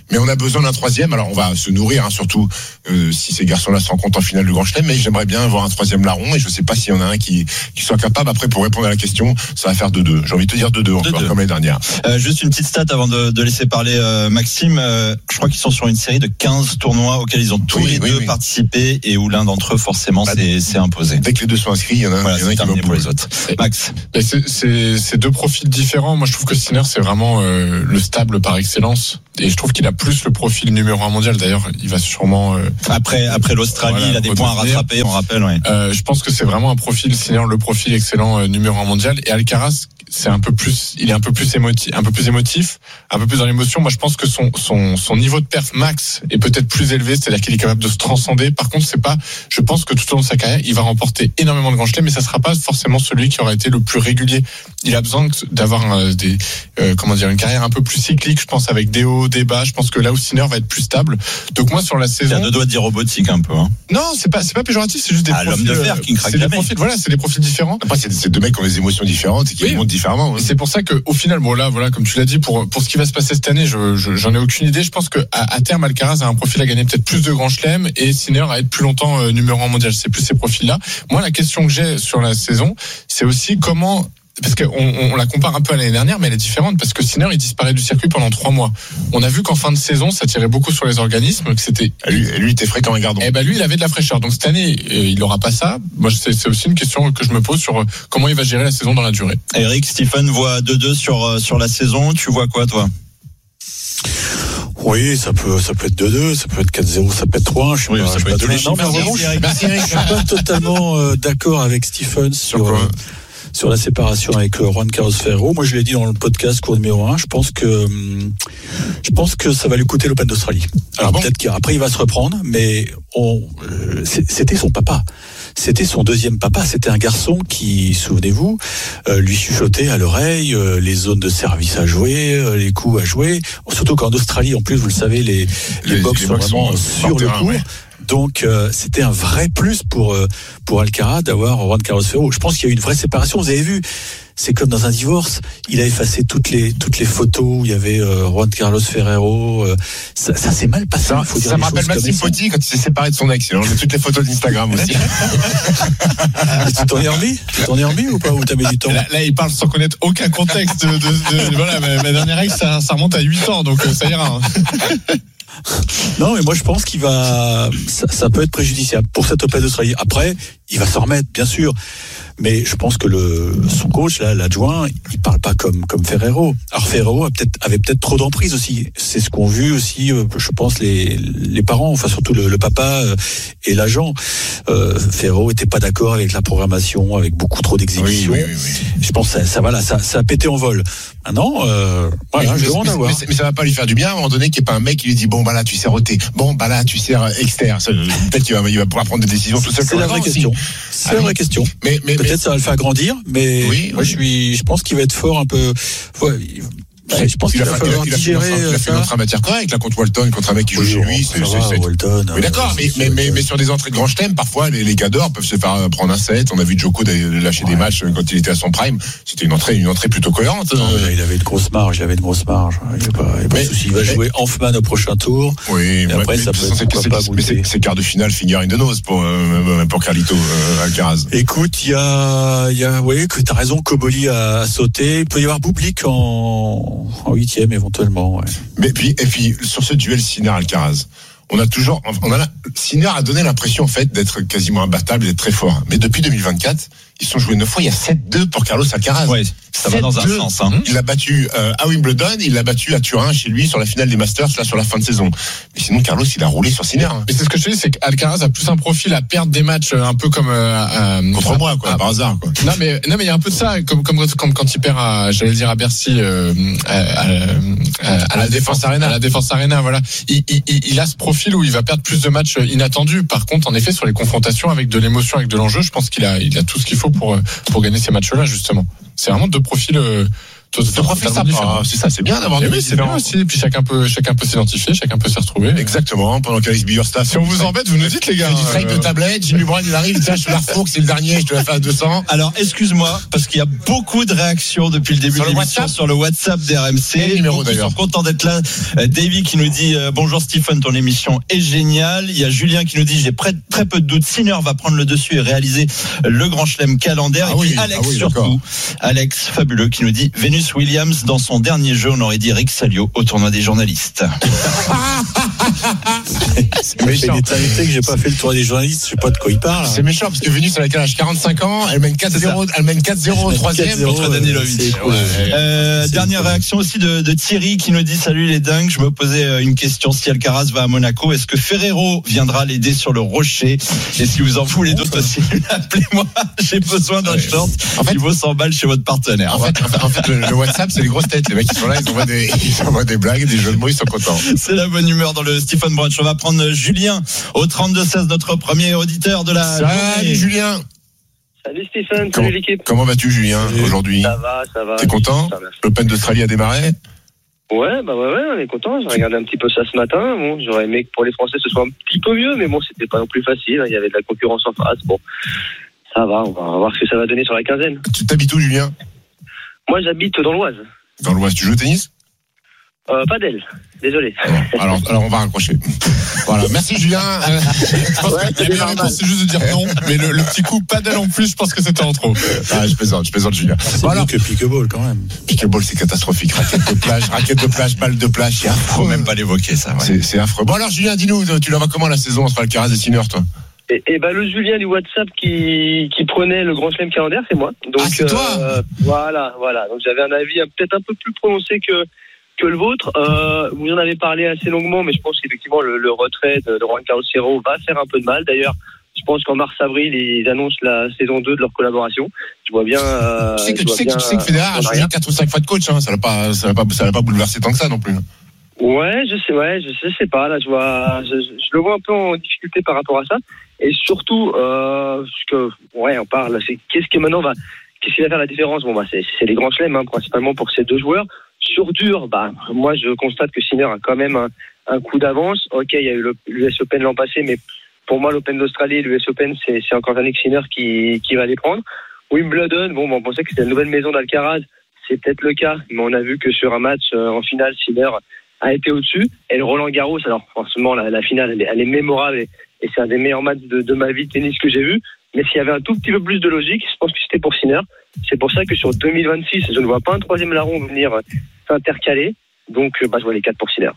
Mais on a besoin d'un troisième. Alors on va se nourrir, hein, surtout euh, si ces garçons-là se rencontrent en finale du Grand Chelem. Mais j'aimerais bien avoir un troisième larron. Et je sais pas s'il y en a un qui, qui soit capable. Après, pour répondre à la question, ça va faire deux deux. J'ai envie de te dire deux deux encore, comme l'année dernière. Euh, juste une petite stat avant de, de laisser parler euh, Maxime. Euh, je crois qu'ils sont sur une série de quinze tournois auxquels ils ont tous oui, les oui, deux oui. participé et où l'un d'entre eux forcément bah, s'est, s'est imposé. Dès que les deux sont inscrits, il y en a, voilà, il y en a qui vont pour les autres. Max. Mais c'est, c'est, c'est deux profils différents. Moi, je trouve que Sinner, c'est vraiment euh, le stable par excellence. Et je trouve qu'il a plus le profil numéro un mondial. D'ailleurs, il va sûrement euh, après après l'Australie, voilà, il a des points à rattraper. On rappelle. Ouais. Euh, je pense que c'est vraiment un profil Sinner, le profil excellent euh, numéro un mondial. Et Alcaraz, c'est un peu plus, il est un peu plus émotif, un peu plus émotif, un peu plus dans l'émotion. Moi, je pense que son son son niveau de perf max est peut-être plus élevé, c'est-à-dire qu'il est capable de se transcender. Par contre, c'est pas. Je pense que tout au long de sa carrière, il va remporter énormément de grands chelems, mais ça sera pas forcément celui qui aura été le plus régulier. Il a besoin d'avoir euh, des euh, comment dire une carrière un peu plus cyclique. Je pense avec des hauts, des bas. Je pense que là où Sinner va être plus stable. Donc moi sur la saison, il y a deux doigts de dire robotique un peu. Hein. Non, c'est pas c'est pas péjoratif, c'est juste des ah, profils. L'homme de fer qui craque c'est des profils. Voilà, c'est des profils différents. Après, c'est, c'est deux mecs qui ont des émotions différentes et qui oui. montent différemment. Hein. Et c'est pour ça que au final, bon là, voilà, comme tu l'as dit, pour pour ce qui va se passer cette année, je, je j'en ai aucune idée. Je pense que à, à terme, Alcaraz a un profil à gagner peut-être plus de grands chelems et Sinner à être plus longtemps euh, numéro un mondial. C'est plus ces profils-là. Moi, la question que j'ai sur la saison, c'est aussi comment. Parce qu'on on la compare un peu à l'année dernière, mais elle est différente parce que Sinner il disparaît du circuit pendant trois mois. On a vu qu'en fin de saison, ça tirait beaucoup sur les organismes, que c'était. Lui, lui il était fréquent et gardon. Eh ben lui, il avait de la fraîcheur. Donc cette année, il n'aura pas ça. Moi, c'est, c'est aussi une question que je me pose sur comment il va gérer la saison dans la durée. Eric, Stephen voit deux deux sur sur la saison. Tu vois quoi, toi? Oui, ça peut, ça peut être deux deux, ça peut être quatre zéro, ça peut être trois un. Je suis oui, pas, ça je peut être deux. Non, mais en revanche, je suis pas totalement euh, d'accord avec Stephen sur. sur sur la séparation avec Juan Carlos Ferrero. Moi, je l'ai dit dans le podcast cours numéro un, je pense que je pense que ça va lui coûter l'Open d'Australie. Alors ah bon peut-être qu'après il va se reprendre, mais on, euh, c'était son papa. C'était son deuxième papa. C'était un garçon qui, souvenez-vous, euh, lui chuchotait à l'oreille euh, les zones de service à jouer, euh, les coups à jouer. Surtout qu'en Australie, en plus, vous le savez, les, les, les box sont vraiment sur le court. Ouais. Donc euh, c'était un vrai plus pour euh, pour Alcaraz d'avoir Juan Carlos Ferrero. Je pense qu'il y a eu une vraie séparation. Vous avez vu, c'est comme dans un divorce. Il a effacé toutes les toutes les photos où il y avait euh, Juan Carlos Ferrero. Euh, ça, ça s'est mal passé. Ça, faut dire ça me rappelle Maxime Potti quand il s'est séparé de son ex. Il a enlevé toutes les photos d'Instagram aussi. Tu t'en es remis Tu t'en es remis ou pas? Ou t'as mis du temps? Là, là, il parle sans connaître aucun contexte. De, de, de voilà, ma, ma dernière ex, ça, ça remonte à huit ans, donc ça ira. Hein. Non, mais moi je pense qu'il va, ça, ça peut être préjudiciable pour cet Open d'Australie. Après, il va s'en remettre, bien sûr. Mais je pense que le son coach là, l'adjoint, il parle pas comme comme Ferrero. Alors Ferrero a peut-être avait peut-être trop d'emprise aussi. C'est ce qu'ont vu aussi, je pense les les parents, enfin surtout le, le papa et l'agent. Euh, Ferrero était pas d'accord avec la programmation, avec beaucoup trop d'exhibitions. Oui, oui, oui, oui. Je pense que ça, ça voilà, ça, ça a pété en vol. Maintenant, euh, voilà, mais, je demande mais, à voir. Mais, mais ça va pas lui faire du bien à un moment donné qu'il n'y ait pas un mec qui lui dit bon bah là tu sers O T, bon bah là tu sers externe. Peut-être qu'il va, il va pouvoir prendre des décisions tout seul. C'est la vraie question. C'est la vraie question. Mais, mais peut-être mais... ça va le faire grandir, mais oui, moi oui. je suis, je pense qu'il va être fort un peu. Ouais, Ouais, je pense qu'il, qu'il a, va falloir il a, digérer. Il a, il a fait une entrée en matière correcte, là, contre Walton, contre un mec qui joue oui, chez lui. C'est, c'est, c'est... Walton. Oui, d'accord, mais, mais, mais, mais sur des entrées de grand chelem, parfois, les, les gars d'or peuvent se faire prendre un set. On a vu Djoko lâcher ouais. des matchs quand il était à son prime. C'était une entrée, une entrée plutôt cohérente. Non, euh... Il avait de grosses marges, il avait de grosses marges. Il n'y a pas, il y a pas mais, de souci. Il va mais... jouer Hoffman au prochain tour. Oui, et après, mais, ça peut c'est, c'est, pas mais c'est, c'est quart de finale, finir in the nose pour, euh, pour Carlito euh, Alcaraz. Écoute, il y a, il y a, oui, que t'as raison, Koboli a sauté. Il peut y avoir Bublik en, en huitième, éventuellement, ouais. Mais puis, et puis, sur ce duel Sinner-Alcaraz, on a toujours, on a, Sinner a donné l'impression, en fait, d'être quasiment imbattable, d'être très fort. Mais depuis deux mille vingt-quatre, ils sont joués neuf fois, il y a sept deux pour Carlos Alcaraz. Ouais, ça va dans un sens, hein. Il l'a battu euh, à Wimbledon, il l'a battu à Turin, chez lui, sur la finale des Masters, là, sur la fin de saison. Mais sinon, Carlos, il a roulé sur Sinner. Hein. Mais c'est ce que je te dis, c'est qu'Alcaraz a plus un profil à perdre des matchs un peu comme, euh, euh, contre à, moi, quoi, à, par hasard, quoi. Non, mais, non, mais il y a un peu de ça, comme, comme, comme quand il perd à, j'allais dire à Bercy, euh, à, à, à, à la Défense Arena, à la Défense Arena, voilà. Il, il, il a ce profil où il va perdre plus de matchs inattendus. Par contre, en effet, sur les confrontations avec de l'émotion, avec de l'enjeu, je pense qu'il a, il a tout ce qu'il faut pour, pour gagner ces matchs-là, justement. C'est vraiment deux profils, euh, toi, c'est profil sympa. C'est ça, c'est bien d'avoir des oui, c'est bien aussi. Et puis chacun peut, chacun peut s'identifier, chacun peut s'y retrouver. Exactement. Pendant qu'Alex Biggerstaff. Si on vous embête, vous nous dites, les gars. Du trade de tablette, Jimmy Brown, il arrive, tiens, je te la refourque, c'est le dernier, je te la fais à deux cents. Alors, excuse-moi, parce qu'il y a beaucoup de réactions depuis le début sur de l'émission sur le WhatsApp d'R M C. Quel numéro d'ailleurs. Ils sont contents d'être là. Davy qui nous dit euh, bonjour Stephen, ton émission est géniale. Il y a Julien qui nous dit j'ai très, très peu de doutes. Sinner va prendre le dessus et réaliser le Grand Chelem calendaire. Ah et puis oui, Alex ah oui, surtout, d'accord. Alex fabuleux qui nous dit Venus Williams dans son dernier jeu, on aurait dit Rick Salio au tournoi des journalistes. C'est méchant. Que j'ai pas fait le tour des journalistes, je sais pas de quoi il parle. C'est méchant parce que Venus, elle a quel âge quarante-cinq ans, elle mène quatre zéro, elle mène quatre zéro au troisième contre Danilovic. Ouais, euh, dernière réaction aussi de, de Thierry qui nous dit salut les dingues, je me posais une question, si Alcaraz va à Monaco, est-ce que Ferrero viendra l'aider sur le rocher? Et si vous en voulez d'autres aussi, appelez-moi, j'ai besoin d'un short en fait, qui vaut cent balles chez votre partenaire. En fait, en fait, en fait le, le WhatsApp, c'est les grosses têtes. Les mecs qui sont là, ils envoient des, ils envoient des blagues, des jeux de mots, ils sont contents. C'est la bonne humeur dans le Stephen Brunch. On va prendre Julien au trente-deux seize, notre premier auditeur de la Salut journée. Julien. Salut Stephen, comment, salut l'équipe. Comment vas-tu Julien aujourd'hui? Ça va, ça va. T'es content? L'Open d'Australie a démarré? Ouais, bah ouais, ouais, on est content. J'ai regardé un petit peu ça ce matin. Bon, j'aurais aimé que pour les Français ce soit un petit peu mieux, mais bon, c'était pas non plus facile. Il y avait de la concurrence en face. Bon, ça va, on va voir ce que ça va donner sur la quinzaine. Tu t'habites où Julien? Moi, j'habite dans l'Oise. Dans l'Oise, tu joues au tennis? Euh, pas d'elle, désolé. Alors, alors, on va raccrocher. Voilà, merci Julien. Euh, je pense ouais, que la meilleure réponse, c'est juste de dire non, mais le, le petit coup, pas d'elle en plus, je pense que c'était en trop. Ah, je plaisante, je plaisante Julien. C'est bon, alors que pickleball quand même. Pickleball, c'est catastrophique. Raquette de plage, raquette de plage, balle de plage, c'est affreux. Faut même pas l'évoquer, ça. Ouais. C'est, c'est affreux. Bon alors Julien, dis-nous, tu la vois comment la saison entre Alcaraz et Sinner, toi? Et, et bah le Julien du WhatsApp qui qui prenait le Grand Chelem calendaire, c'est moi. Donc ah, c'est toi euh, voilà, voilà. Donc j'avais un avis peut-être un peu plus prononcé que que le vôtre. Euh, vous en avez parlé assez longuement, mais je pense qu'effectivement le, le retrait de, de Juan Carlos Ferrero va faire un peu de mal. D'ailleurs, je pense qu'en mars-avril, ils annoncent la saison deux de leur collaboration. Je vois bien. Euh, tu sais que tu sais que, tu sais que Federer a changé quatre ou cinq fois de coach. Hein. Ça l'a pas, ça l'a pas, ça l'a pas bouleversé tant que ça non plus. Ouais, je sais, ouais, je, je sais pas. Là, je vois, je, je le vois un peu en difficulté par rapport à ça. Et surtout, euh, ce que, ouais, on parle. C'est qu'est-ce que maintenant va, qu'est-ce qui va faire la différence? Bon, bah, c'est, c'est les grands chelems, hein, principalement pour ces deux joueurs. Sur dur, bah, moi, je constate que Sinner a quand même un, un coup d'avance. Ok, il y a eu l'U S Open l'an passé, mais pour moi, l'Open d'Australie et l'U S Open, c'est, c'est encore Jannik Sinner qui, qui va les prendre. Wimbledon, bon, on pensait que c'était la nouvelle maison d'Alcaraz. C'est peut-être le cas, mais on a vu que sur un match euh, en finale, Sinner a été au-dessus. Et le Roland Garros, alors, forcément, la, la finale, elle est, elle est mémorable et, et c'est un des meilleurs matchs de, de ma vie de tennis que j'ai vu. Mais s'il y avait un tout petit peu plus de logique, je pense que c'était pour Sinner. C'est pour ça que sur deux mille vingt-six, je ne vois pas un troisième larron venir s'intercaler. Donc, bah, je vois les quatre pour Sinner.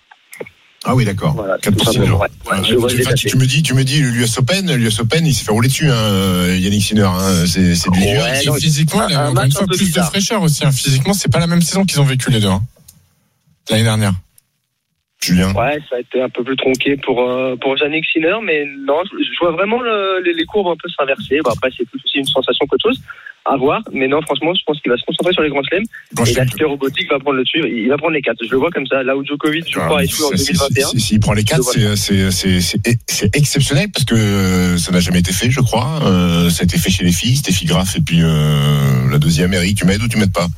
Ah oui, d'accord. Voilà, quatre pour Sinner. Ouais. Ouais, tu, enfin, tu, tu me dis, tu me dis, l'U S Open, l'U S Open, il s'est fait rouler dessus, hein, Yannick Sinner. Hein, c'est, c'est du ouais, dur. Physiquement, il a encore une fois plus bizarre. De fraîcheur aussi. Hein. Physiquement, c'est pas la même saison qu'ils ont vécu les deux. Hein. L'année dernière. Julien. Ouais, ça a été un peu plus tronqué pour euh, pour Jannik Sinner, mais non, je, je vois vraiment le, les, les courbes un peu s'inverser. Bon, après, c'est plus aussi une sensation qu'autre chose à voir, mais non, franchement, je pense qu'il va se concentrer sur les grands chelems et l'aspect robotique va prendre le dessus. Il va prendre les quatre. Je le vois comme ça. Là où Djokovic, je crois, échoue en deux mille vingt et un. S'il si, si, si prend les quatre, c'est, c'est, c'est, c'est, c'est exceptionnel parce que ça n'a jamais été fait, je crois. Euh, ça a été fait chez les filles, Steffi Graf et puis euh, la deuxième, Eric, tu m'aides ou tu m'aides pas?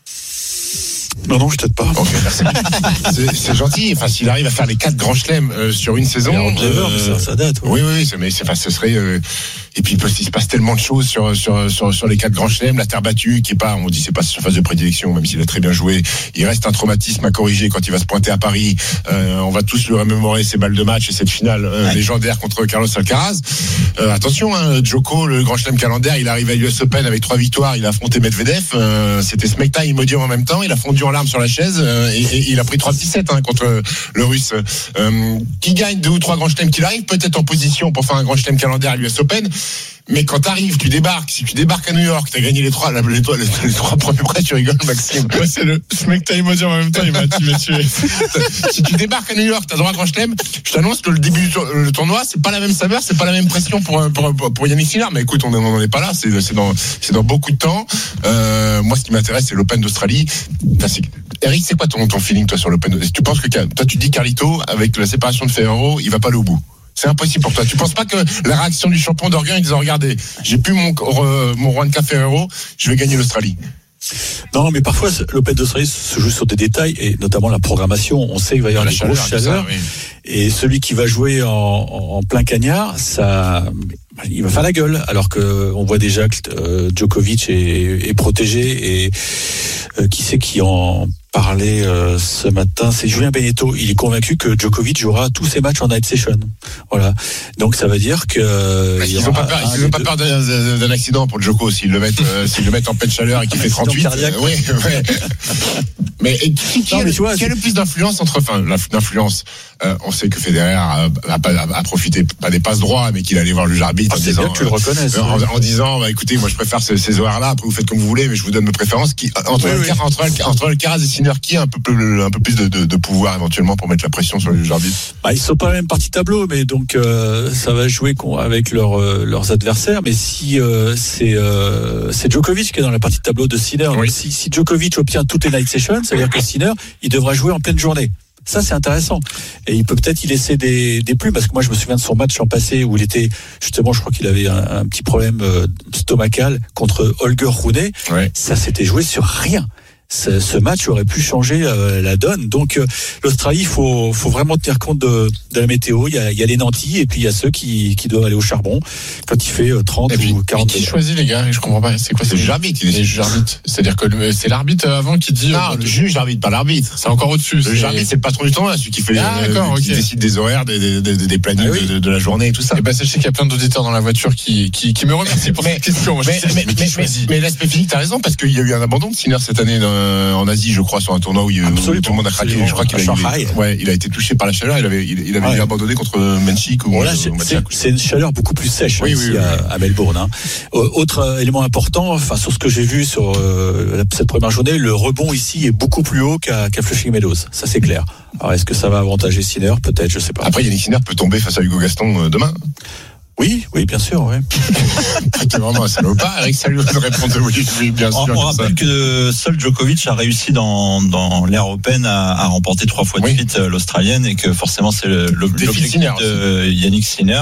Non, non, je t'aide pas. Ok, merci. c'est, c'est gentil. Enfin, s'il arrive à faire les quatre grands chelems euh, sur une saison, euh, ça, ça date. Ouais. Oui, oui, oui. Mais c'est, enfin, ce serait. Euh, et puis, il se passe tellement de choses sur sur sur sur les quatre grands chelems. La terre battue, qui est pas, on dit, c'est pas sa phase de prédilection, même s'il a très bien joué. Il reste un traumatisme à corriger quand il va se pointer à Paris. Euh, on va tous lui remémorer ses balles de match et cette finale euh, ouais. légendaire contre Carlos Alcaraz. Euh, attention, hein, Djoko, le grand chelem calendaire, il arrive à l'U S Open avec trois victoires. Il a affronté Medvedev. Euh, c'était Smekta et Imodium en même temps. Il a fondu en larmes sur la chaise euh, et, et il a pris trois dix-sept hein, contre le, le Russe. Euh, qui gagne deux ou trois grands chelems qu'il arrive peut-être en position pour faire un grand chelem calendaire à l'U S Open. Mais quand t'arrives, tu débarques, si tu débarques à New York, t'as gagné les trois, les, les, les, les trois premiers prêts, tu rigoles, Maxime. Ouais, c'est le mec t'as émotion en même temps, il m'a tué. Si tu débarques à New York, t'as droit à grand chelem, je t'annonce que le début du le tournoi, c'est pas la même saveur, c'est pas la même pression pour, pour, pour, pour Yannick Sinner. Mais écoute, on n'en est pas là, c'est, c'est dans, c'est dans beaucoup de temps. Euh, moi, ce qui m'intéresse, c'est l'Open d'Australie. Enfin, c'est, Eric, c'est quoi ton, ton feeling, toi, sur l'Open? Tu penses que, toi, tu dis Carlito, avec la séparation de Ferrero, il va pas aller au bout? C'est impossible pour toi. Tu penses pas que la réaction du champion d'Orgueil en disant regardez, j'ai plus mon euh, mon Juan Ferrero, je vais gagner l'Australie. Non, mais parfois l'Open d'Australie se joue sur des détails et notamment la programmation. On sait qu'il va y avoir La des chaleur, grosses tout ça, chaleurs oui. et celui qui va jouer en, en, en plein cagnard, ça, il va faire la gueule. Alors que on voit déjà que euh, Djokovic est, est protégé et euh, qui c'est qui en parlait euh, ce matin, c'est Julien Benetto. Il est convaincu que Djokovic jouera tous ses matchs en night session. Voilà. Donc ça veut dire que euh, ils n'ont pas peur, ils ont pas peur d'un, d'un accident pour le Djoko s'ils le mettent, euh, s'ils le mettent en pleine chaleur et qu'il fait trente-huit. Euh, oui, ouais. Mais et qui, qui, non, a, mais tu vois, qui a le plus d'influence entre, enfin, l'influence. Euh, on sait que Federer a, a, a, a profité pas des passes droits, mais qu'il allait voir le juge arbitre ah, en disant, bien que tu le reconnaisses, euh, en, en disant, bah, écoutez, moi je préfère ces, ces horaires-là. Après vous faites comme vous voulez, mais je vous donne mes préférences. Qui, entre, oui, Alcaraz, oui. entre, entre Alcaraz et Sinner, qui a un peu plus, un peu plus de, de, de pouvoir éventuellement pour mettre la pression sur le juge arbitre? Bah, ils sont pas la même partie tableau, mais donc euh, ça va jouer avec leur, euh, leurs adversaires. Mais si euh, c'est euh, c'est Djokovic qui est dans la partie tableau de Sinner, oui. si, si Djokovic obtient toutes les night sessions, ça veut dire que Sinner il devra jouer en pleine journée. Ça, c'est intéressant. Et il peut peut-être y laisser des, des plumes, parce que moi, je me souviens de son match l'an passé où il était, justement, je crois qu'il avait un, un petit problème euh, stomacal contre Holger Rune. Ouais. Ça s'était joué sur rien. Ce, ce match aurait pu changer euh, la donne. Donc, euh, l'Australie, il faut, faut vraiment tenir compte de, de la météo. Il y a, il y a les nantis et puis il y a ceux qui, qui doivent aller au charbon quand il fait euh, trente et puis, ou quarante. Qui choisit, les gars? Je comprends pas. C'est quoi? C'est le juge arbitre. C'est le juge arbitre. C'est-à-dire que le, c'est l'arbitre avant qui dit. Non, euh, le juge arbitre, pas l'arbitre. C'est encore au-dessus. Le juge arbitre, c'est le patron du tournoi, celui qui fait, ah, euh, qui okay. décide des horaires, des, des, des, des plannings ah, oui. de, de la journée et tout ça. Et ben, sachez qu'il y a plein d'auditeurs dans la voiture qui, qui, qui me remercient pour mais, cette question. Moi, mais, je sais, mais, mais, mais, mais, mais l'aspect physique, t'as raison, parce qu'il y a eu un abandon de Sinner cette année en Asie, je crois, sur un tournoi où, il, où tout le monde a craqué. Je crois qu'il a, il, ouais, il a été touché par la chaleur. Il avait, il, il avait ouais. abandonné contre Menchik ou voilà, c'est, c'est, c'est une chaleur beaucoup plus sèche oui, ici oui, oui, à, oui. à Melbourne. Hein. Autre élément important, enfin sur ce que j'ai vu sur euh, cette première journée, le rebond ici est beaucoup plus haut qu'à, qu'à Flushing Meadows. Ça c'est clair. Alors est-ce que ça va avantager Sinner? Peut-être, je sais pas. Après, Yannick Sinner peut tomber face à Hugo Gaston euh, demain. Oui, oui, bien sûr, ouais. T'es vraiment un salopard, Eric Salio de répondre oui, oui, bien sûr. On, on rappelle ça. Que seul Djokovic a réussi dans, dans l'ère Open à, à remporter trois fois de oui. suite l'Australienne et que forcément c'est le, l'objectif de Yannick Sinner.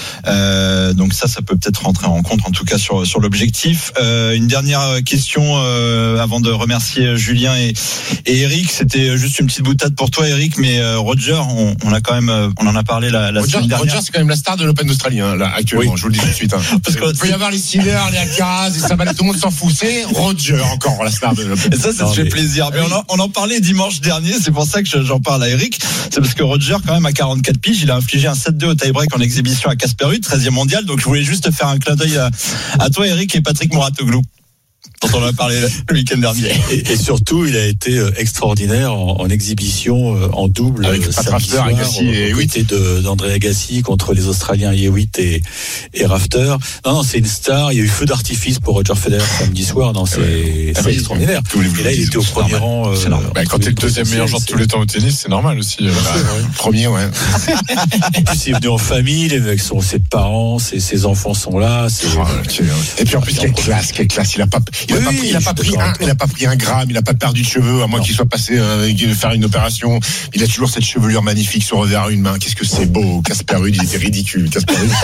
Euh, donc ça, ça peut peut-être rentrer en compte en tout cas sur, sur l'objectif. Euh, une dernière question euh, avant de remercier Julien et, et Eric. C'était juste une petite boutade pour toi, Eric, mais euh, Roger, on, on a quand même, on en a parlé la, la Roger, semaine dernière. Roger, c'est quand même la star de l'Open d'Australie. Hein. Actuellement, oui. je vous le dis tout de suite. Hein. Parce que il peut y avoir les Sinner, les Alcaraz, et ça va, tout le monde s'en fout. C'est Roger encore la star de l'Open. Et ça, ça te fait plaisir. Mais on en, on en parlait dimanche dernier. C'est pour ça que j'en parle à Eric. C'est parce que Roger, quand même, à quarante-quatre piges, il a infligé un sept deux au tie-break en exhibition à Casper Ruud, treizième mondial. Donc, je voulais juste faire un clin d'œil à, à toi, Eric, et Patrick Mouratoglou, dont on a parlé le week-end dernier. Et, et surtout, il a été extraordinaire en, en exhibition, en double. Avec Pat Rafter, Agassi et Hewitt. De, d'André Agassi contre les Australiens Hewitt et, et Rafter. Non, non, c'est une star. Il y a eu feu d'artifice pour Roger Federer samedi soir. Non, c'est, ouais. c'est ah, extraordinaire. Et là, il était au premier rang. Euh, bah, quand t'es le deuxième meilleur joueur de tous les temps au tennis, c'est normal aussi. Euh, bah, ouais. Premier, ouais. En plus, il est venu en famille, les mecs sont ses parents, ses, ses enfants sont là. C'est... Oh, okay. Et puis en plus, quelle classe, quelle classe. Il a pas, il a oui, pas pris, il a pas pris un, il a pas pris un gramme, il a pas perdu de cheveux, à moins non. qu'il soit passé euh, faire une opération. Il a toujours cette chevelure magnifique sur revers une main. Qu'est-ce que c'est beau. Casper Ruud, il était ridicule. Casper Ruud,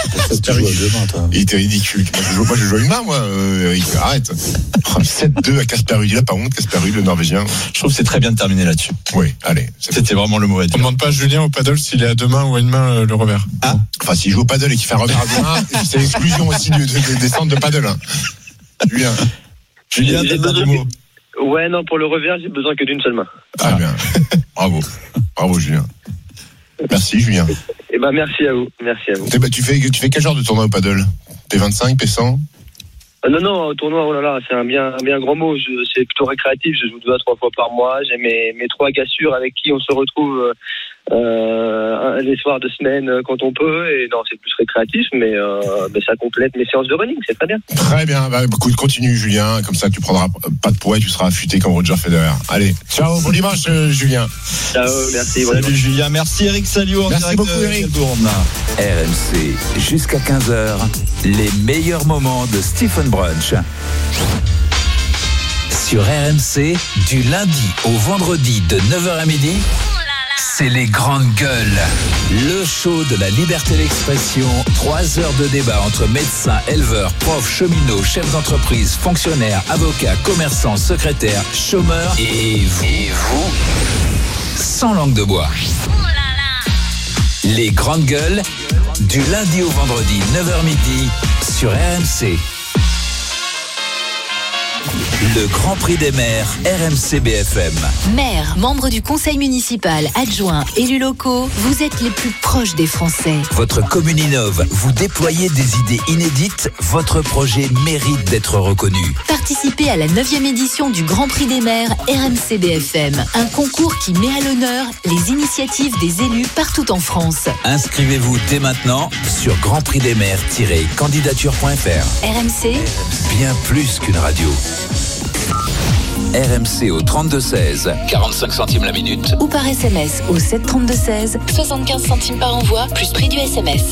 il était ridicule. Moi, je joue, moi, je joue une main, moi. Euh, Eric, arrête. sept deux à Casper Ruud. Il a pas honte, Casper Ruud, le Norvégien. Je trouve que c'est très bien de terminer là-dessus. Oui, allez. C'était bon. Vraiment le mot à dire. On demande pas à Julien au paddle s'il est à deux mains ou à une main euh, le revers. Ah. Enfin, s'il joue au paddle et qu'il fait un revers à deux mains, c'est l'exclusion aussi de, de, de, des centres de paddle. Hein. Julien. Julien, t'as besoin mot. Ouais, non, pour le revers, j'ai besoin que d'une seule main. Très ah. bien. Bravo. Bravo, Julien. Merci, Julien. Eh ben, merci à vous. Merci à vous. Bah, tu fais, tu fais quel genre de tournoi au paddle? P vingt-cinq, P cent? Euh, non, non, au tournoi, oh là là, c'est un bien, un bien grand mot. Je, c'est plutôt récréatif. Je joue deux à trois fois par mois. J'ai mes, mes trois gassures avec qui on se retrouve euh, les soirs de semaine quand on peut. Et non, c'est plus récréatif, mais, euh, mais ça complète mes séances de running. C'est très bien. Très bien. Bah, écoute, continue, Julien. Comme ça, tu prendras pas de poids et tu seras affûté comme Roger Federer. Allez, ciao, bon dimanche, euh, Julien. Ciao, merci. Salut, bon Julien. Merci, Eric. Salut. Merci beaucoup, Eric. R M C, jusqu'à quinze heures, les meilleurs moments de Stephen Brunch. Sur R M C, du lundi au vendredi de neuf heures à midi, C'est les grandes gueules. Le show de la liberté d'expression. Trois heures de débat entre médecins, éleveurs, profs, cheminots, chefs d'entreprise, fonctionnaires, avocats, commerçants, secrétaires, chômeurs et vous. Et vous sans langue de bois. Les grandes gueules, du lundi au vendredi, neuf heures midi, sur R M C. Le Grand Prix des maires, R M C B F M. Maires, membres du conseil municipal, adjoints, élus locaux, vous êtes les plus proches des Français. Votre commune innove, vous déployez des idées inédites, votre projet mérite d'être reconnu. Participez à la neuvième édition du Grand Prix des maires R M C B F M, un concours qui met à l'honneur les initiatives des élus partout en France. Inscrivez-vous dès maintenant sur grand prix des maires tiret candidature point f r. R M C, bien plus qu'une radio. R M C au trente-deux seize, quarante-cinq centimes la minute. Ou par S M S au sept trente-deux seize, soixante-quinze centimes par envoi, plus prix du S M S.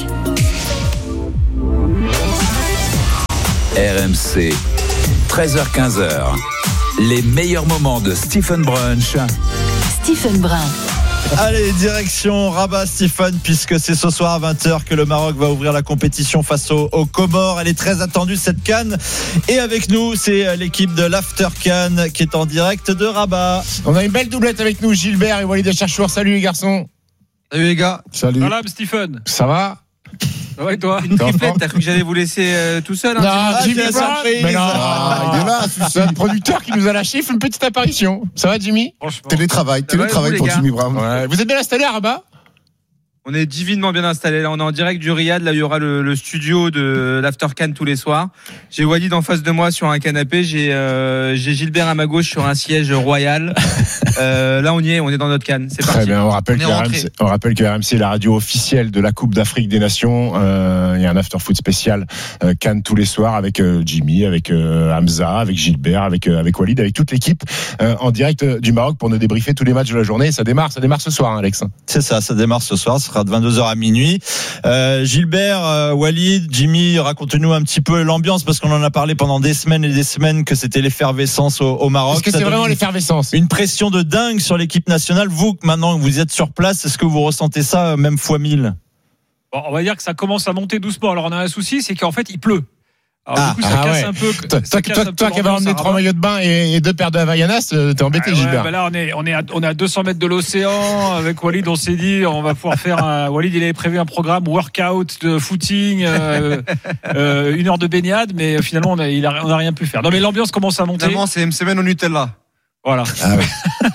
R M C, treize heures quinze. Les meilleurs moments de Stephen Brunch. Stephen Brun. Allez, direction Rabat, Stephen, puisque c'est ce soir à vingt heures que le Maroc va ouvrir la compétition face aux, aux Comores. Elle est très attendue, cette CAN. Et avec nous, c'est l'équipe de l'After CAN qui est en direct de Rabat. On a une belle doublette avec nous, Gilbert et Walid Acharchour. Salut les garçons. Salut les gars. Salut. Voilà, Stephen. Ça va? Ça va et toi? Une triplette, t'as cru que j'allais vous laisser euh, tout seul? Hein, non, ah, Jimmy Brown. Mais non, ah, il est là. C'est un producteur qui nous a lâché. Il fait une petite apparition. Ça va, Jimmy? Télétravail, télétravail pour Jimmy Brown. Ouais. Vous êtes bien installé à Rabat? On est divinement bien installé. Là, on est en direct du Riyad. Là, il y aura le, le studio de l'After Can tous les soirs. J'ai Walid en face de moi sur un canapé. J'ai, euh, j'ai Gilbert à ma gauche sur un siège royal. Euh, là, on y est. On est dans notre Can. C'est Très parti. bien. On rappelle, on, que R M C, on rappelle que R M C est la radio officielle de la Coupe d'Afrique des Nations. Euh, il y a un After Foot spécial euh, Can tous les soirs avec euh, Jimmy, avec euh, Hamza, avec Gilbert, avec euh, avec Walid, avec toute l'équipe euh, en direct euh, du Maroc pour nous débriefer tous les matchs de la journée. Ça démarre. Ça démarre ce soir, hein, Alex. C'est ça. Ça démarre ce soir. Ce sera de vingt-deux heures à minuit. Euh, Gilbert, euh, Walid, Jimmy, racontez-nous un petit peu l'ambiance parce qu'on en a parlé pendant des semaines et des semaines que c'était l'effervescence au, au Maroc. Est-ce que c'est vraiment l'effervescence? Une pression de dingue sur l'équipe nationale. Vous, maintenant que vous êtes sur place, est-ce que vous ressentez ça même fois mille? Bon, on va dire que ça commence à monter doucement. Alors on a un souci, c'est qu'en fait il pleut. Alors ah, du coup ça ah casse ouais. un peu. Toi, toi, toi, toi qui avais emmené trois maillots de bain et, et deux paires de Havaianas, t'es embêté, ah, ouais, Gilbert. Bah là on est on est à, on est à deux cents mètres de l'océan. Avec Walid, on s'est dit on va pouvoir faire un. Walid, il avait prévu un programme workout de footing, euh, euh, une heure de baignade, mais finalement on a, il a, on a rien pu faire. Non mais l'ambiance commence à monter. Finalement, c'est une semaine au Nutella. Voilà. Ah ouais.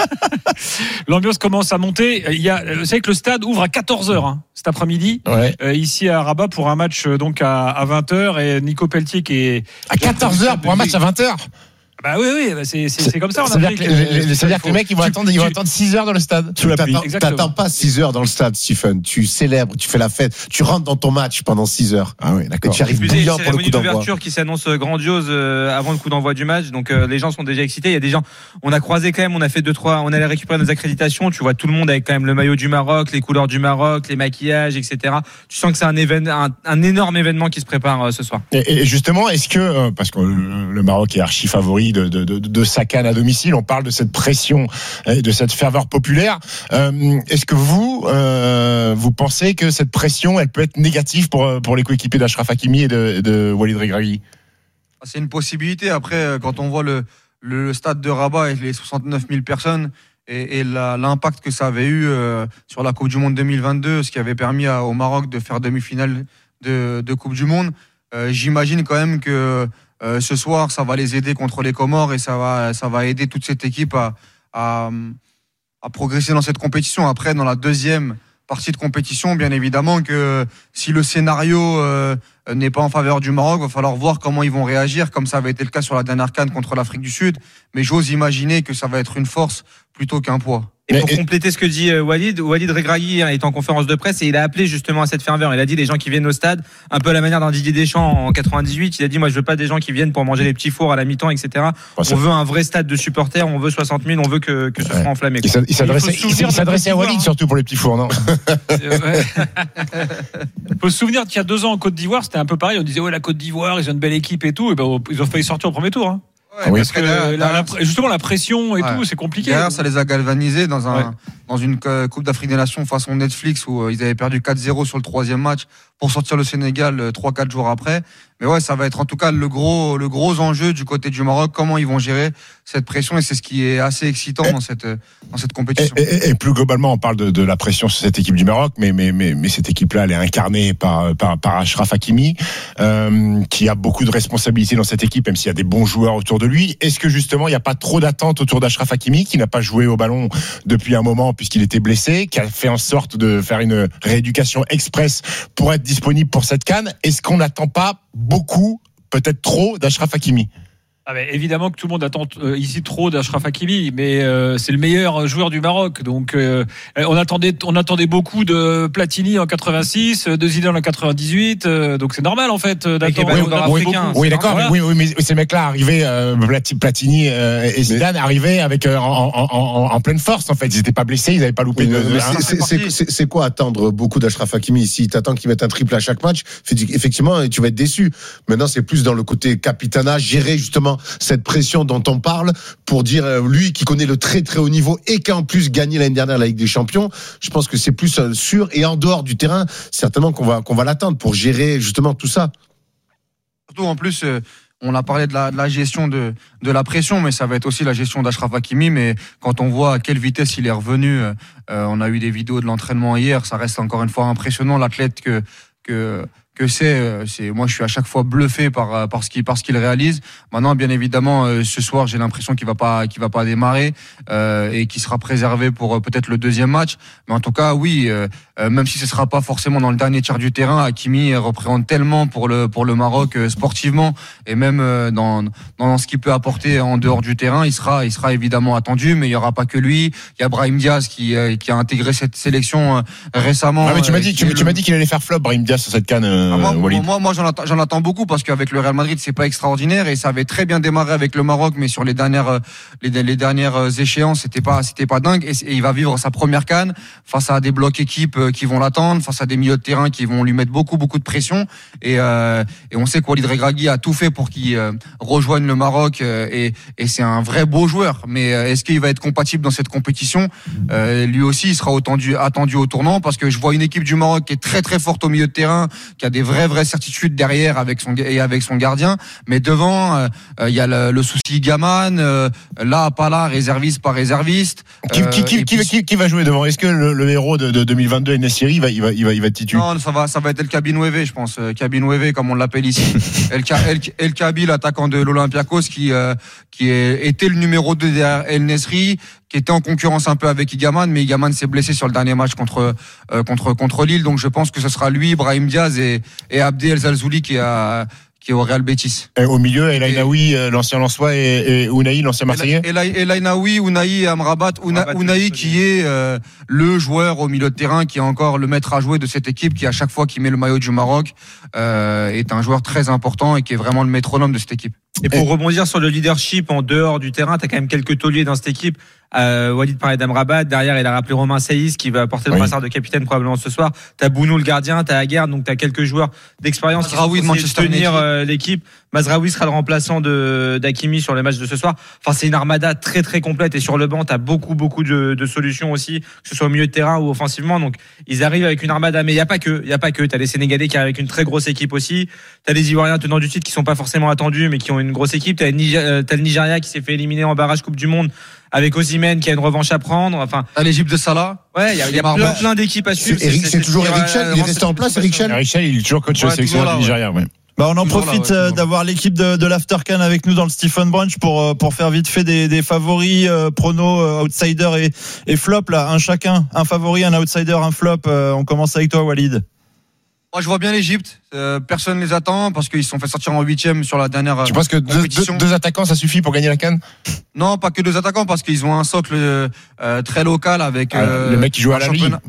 L'ambiance commence à monter. Il y a, vous savez que le stade ouvre à quatorze heures hein, cet après-midi, ouais. euh, ici à Rabat pour un match donc à, à vingt heures et Nico Pelletier qui est à quatorze heures pour un match à vingt heures. Bah oui, oui, bah c'est, c'est, c'est comme ça. Ça veut dire que, les, ça veut dire que les mecs ils vont attendre, ils vont attendre six heures dans le stade. Tu t'attends, t'attends pas six heures dans le stade, Stephen. Tu célèbres, tu fais la fête, tu rentres dans ton match pendant six heures. Ah oui, d'accord. Et tu arrives bouillant pour le coup d'envoi. C'est une d'ouverture qui s'annonce grandiose avant le coup d'envoi du match. Donc euh, les gens sont déjà excités. Il y a des gens. On a croisé quand même. On a fait deux trois. On allait récupérer nos accréditations. Tu vois tout le monde avec quand même le maillot du Maroc, les couleurs du Maroc, les maquillages, et cetera. Tu sens que c'est un événement, un, un énorme événement qui se prépare euh, ce soir. Et, et justement, est-ce que euh, parce que le, le Maroc est archi favori de de de, de sa CAN à domicile, on parle de cette pression, de cette ferveur populaire. Euh, est-ce que vous, euh, vous pensez que cette pression, elle peut être négative pour pour les coéquipiers d'Achraf Hakimi et de, de Walid Regragui? C'est une possibilité. Après, quand on voit le, le stade de Rabat et les soixante-neuf mille personnes et, et la, l'impact que ça avait eu euh, sur la Coupe du Monde deux mille vingt-deux, ce qui avait permis à, au Maroc de faire demi-finale de, de Coupe du Monde, euh, j'imagine quand même que Euh, ce soir, ça va les aider contre les Comores et ça va, ça va aider toute cette équipe à, à, à progresser dans cette compétition. Après, dans la deuxième partie de compétition, bien évidemment que si le scénario euh, n'est pas en faveur du Maroc, il va falloir voir comment ils vont réagir, comme ça avait été le cas sur la dernière CAN contre l'Afrique du Sud. Mais j'ose imaginer que ça va être une force plutôt qu'un poids. Et pour compléter ce que dit Walid, Walid Regragui est en conférence de presse et il a appelé justement à cette ferveur. Il a dit les gens qui viennent au stade, un peu à la manière d'un Didier Deschamps en quatre-vingt-dix-huit, il a dit moi je veux pas des gens qui viennent pour manger les petits fours à la mi-temps, et cetera. Bon, on veut un vrai stade de supporters, on veut soixante mille, on veut que, que ce soit ouais. enflammé. Il s'adressait, il il s'adressait à Walid surtout pour les petits fours, non? Il faut se souvenir qu'il y a deux ans en Côte d'Ivoire, c'était un peu pareil. On disait ouais la Côte d'Ivoire, ils ont une belle équipe et tout. Et ben, ils ont failli sortir au premier tour. Hein. Ouais, oui. Parce que la, la, justement la pression et ouais. tout, c'est compliqué. Derrière, ça les a galvanisés dans un ouais. dans une Coupe d'Afrique des Nations façon Netflix où ils avaient perdu quatre zéro sur le troisième match pour sortir le Sénégal trois quatre jours après. Mais ouais, ça va être en tout cas le gros le gros enjeu du côté du Maroc, comment ils vont gérer cette pression, et c'est ce qui est assez excitant et, dans cette dans cette compétition. Et, et, et plus globalement, on parle de, de la pression sur cette équipe du Maroc, mais mais mais, mais cette équipe-là, elle est incarnée par par, par Achraf Hakimi, euh, qui a beaucoup de responsabilités dans cette équipe, même s'il y a des bons joueurs autour de lui. Est-ce que justement, il n'y a pas trop d'attente autour d'Achraf Hakimi, qui n'a pas joué au ballon depuis un moment puisqu'il était blessé, qui a fait en sorte de faire une rééducation express pour être disponible pour cette CAN? Est-ce qu'on n'attend pas beaucoup, peut-être trop, d'Achraf Hakimi? Ah ben, évidemment que tout le monde attend euh, ici trop d'Achraf Hakimi, mais euh, c'est le meilleur joueur du Maroc. Donc euh, on attendait, on attendait beaucoup de Platini en quatre-vingt-six, de Zidane en quatre-vingt-dix-huit. Euh, donc c'est normal en fait d'attendre. Oui, oui, oui, oui, d'accord. Voilà. Mais, oui, oui, mais ces mecs-là arrivaient, euh, Platini euh, et Zidane mais... arrivaient avec euh, en, en, en, en pleine force en fait. Ils n'étaient pas blessés, ils n'avaient pas loupé. Oui, de, c'est, c'est, c'est, c'est quoi attendre beaucoup d'Achraf Hakimi? Si t'attends qu'il mette un triple à chaque match, effectivement, tu vas être déçu. Maintenant, c'est plus dans le côté capitana, gérer justement cette pression dont on parle, pour dire euh, lui qui connaît le très très haut niveau et qui a en plus gagné l'année dernière la Ligue des Champions. Je pense que c'est plus euh, sûr, et en dehors du terrain, certainement qu'on va qu'on va l'attendre pour gérer justement tout ça. Surtout en plus. Euh... On a parlé de la, de la gestion de, de la pression, mais ça va être aussi la gestion d'Achraf Hakimi. Mais quand on voit à quelle vitesse il est revenu, euh, on a eu des vidéos de l'entraînement hier, ça reste encore une fois impressionnant, l'athlète que, que, que c'est, c'est. Moi, je suis à chaque fois bluffé par, par, ce, qu'il, par ce qu'il réalise. Maintenant, bien évidemment, euh, ce soir, j'ai l'impression qu'il va pas, qu'il va pas démarrer euh, et qu'il sera préservé pour euh, peut-être le deuxième match. Mais en tout cas, oui, euh, euh, même si ce sera pas forcément dans le dernier tiers du terrain, Hakimi représente tellement pour le pour le Maroc euh, sportivement, et même euh, dans dans ce qu'il peut apporter en dehors du terrain, il sera il sera évidemment attendu. Mais il y aura pas que lui. Il y a Brahim Diaz qui euh, qui a intégré cette sélection euh, récemment. Ah mais tu m'as dit euh, tu, tu le... m'as dit qu'il allait faire flop Brahim Diaz sur cette CAN. Euh, ah, moi, moi moi j'en attends j'en attends beaucoup, parce qu'avec le Real Madrid c'est pas extraordinaire, et ça avait très bien démarré avec le Maroc, mais sur les dernières les, les dernières échéances c'était pas c'était pas dingue, et, et il va vivre sa première CAN face à des blocs équipes qui vont l'attendre, face à des milieux de terrain qui vont lui mettre beaucoup beaucoup de pression, et euh, et on sait que Walid Regragui a tout fait pour qu'il euh, rejoigne le Maroc, euh, et et c'est un vrai beau joueur, mais euh, est-ce qu'il va être compatible dans cette compétition? euh, lui aussi il sera attendu attendu au tournant, parce que je vois une équipe du Maroc qui est très très forte au milieu de terrain, qui a des vraies vraies certitudes derrière avec son et avec son gardien, mais devant il euh, y a le, le souci Gaman, euh, là pas là, réserviste pas réserviste. Qui, qui, qui, qui, qui, qui va jouer devant? Est-ce que le, le héros de, de deux mille vingt-deux, En-Nesyri, il va, il va, il va, il va être titulaire? Non, ça va, ça va être El Kabi Nouévé, je pense. Kabi Nouévé, comme on l'appelle ici. El, El, El Kabi, l'attaquant de l'Olympiakos, qui, euh, qui est, était le numéro deux derrière El-Nesyri, qui était en concurrence un peu avec Igaman, mais Igaman s'est blessé sur le dernier match contre euh, contre contre Lille, donc je pense que ce sera lui, Brahim Diaz et, et Abdé El Zalzouli qui a qui est au Real Betis. Et au milieu, El Ainaoui, l'ancien Lensois, et, et Ounahi, l'ancien Marseillais. El Ainaoui, Ounahi et Amrabat. Ounahi qui est euh, le joueur au milieu de terrain, qui est encore le maître à jouer de cette équipe, qui à chaque fois qu'il met le maillot du Maroc euh, est un joueur très important et qui est vraiment le métronome de cette équipe. Et pour rebondir sur le leadership en dehors du terrain, tu as quand même quelques tauliers dans cette équique. Euh, Walid parlait d'Amrabat, derrière il a rappelé Romain Saïs qui va porter le brassard oui. de capitaine probablement ce soir. T'as Bounou le gardien, t'as Aguerd, donc t'as quelques joueurs d'expérience qui Mazraoui vont tenir euh, l'équipe. Mazraoui sera le remplaçant de d'Hakimi sur le match de ce soir. Enfin c'est une armada très très complète, et sur le banc t'as beaucoup beaucoup de, de solutions aussi, que ce soit au milieu de terrain ou offensivement. Donc ils arrivent avec une armada, mais il y a pas que, il y a pas que. T'as les Sénégalais qui arrivent avec une très grosse équipe aussi. T'as les Ivoiriens tenants du titre qui sont pas forcément attendus, mais qui ont une grosse équipe. T'as le Nigeria, t'as le Nigeria qui s'est fait éliminer en barrage Coupe du Monde, avec Osimhen qui a une revanche à prendre. Enfin, à l'Égypte de Salah. Ouais, il y a, y a plein, plein d'équipes à suivre. C'est, c'est, c'est, c'est toujours Eric Chell, il est resté en place, Eric Chell. Eric Chell, il est toujours coach de sélection du Nigeria, ouais. Bah on en toujours profite là, ouais, d'avoir l'équipe de, de l'Aftercan avec nous dans le Stephen Brunch pour pour faire vite fait des, des favoris, euh, pronos, euh, outsiders et, et flop là, un chacun, un favori, un outsider, un flop. Euh, on commence avec toi, Walid. Moi, je vois bien l'Égypte. Euh, personne ne les attend parce qu'ils se sont fait sortir en huitième sur la dernière. Tu penses que deux, deux, deux attaquants, ça suffit pour gagner la CAN? Non, pas que deux attaquants, parce qu'ils ont un socle euh, très local avec. Ah, euh, le mec qui joue à la Ligue.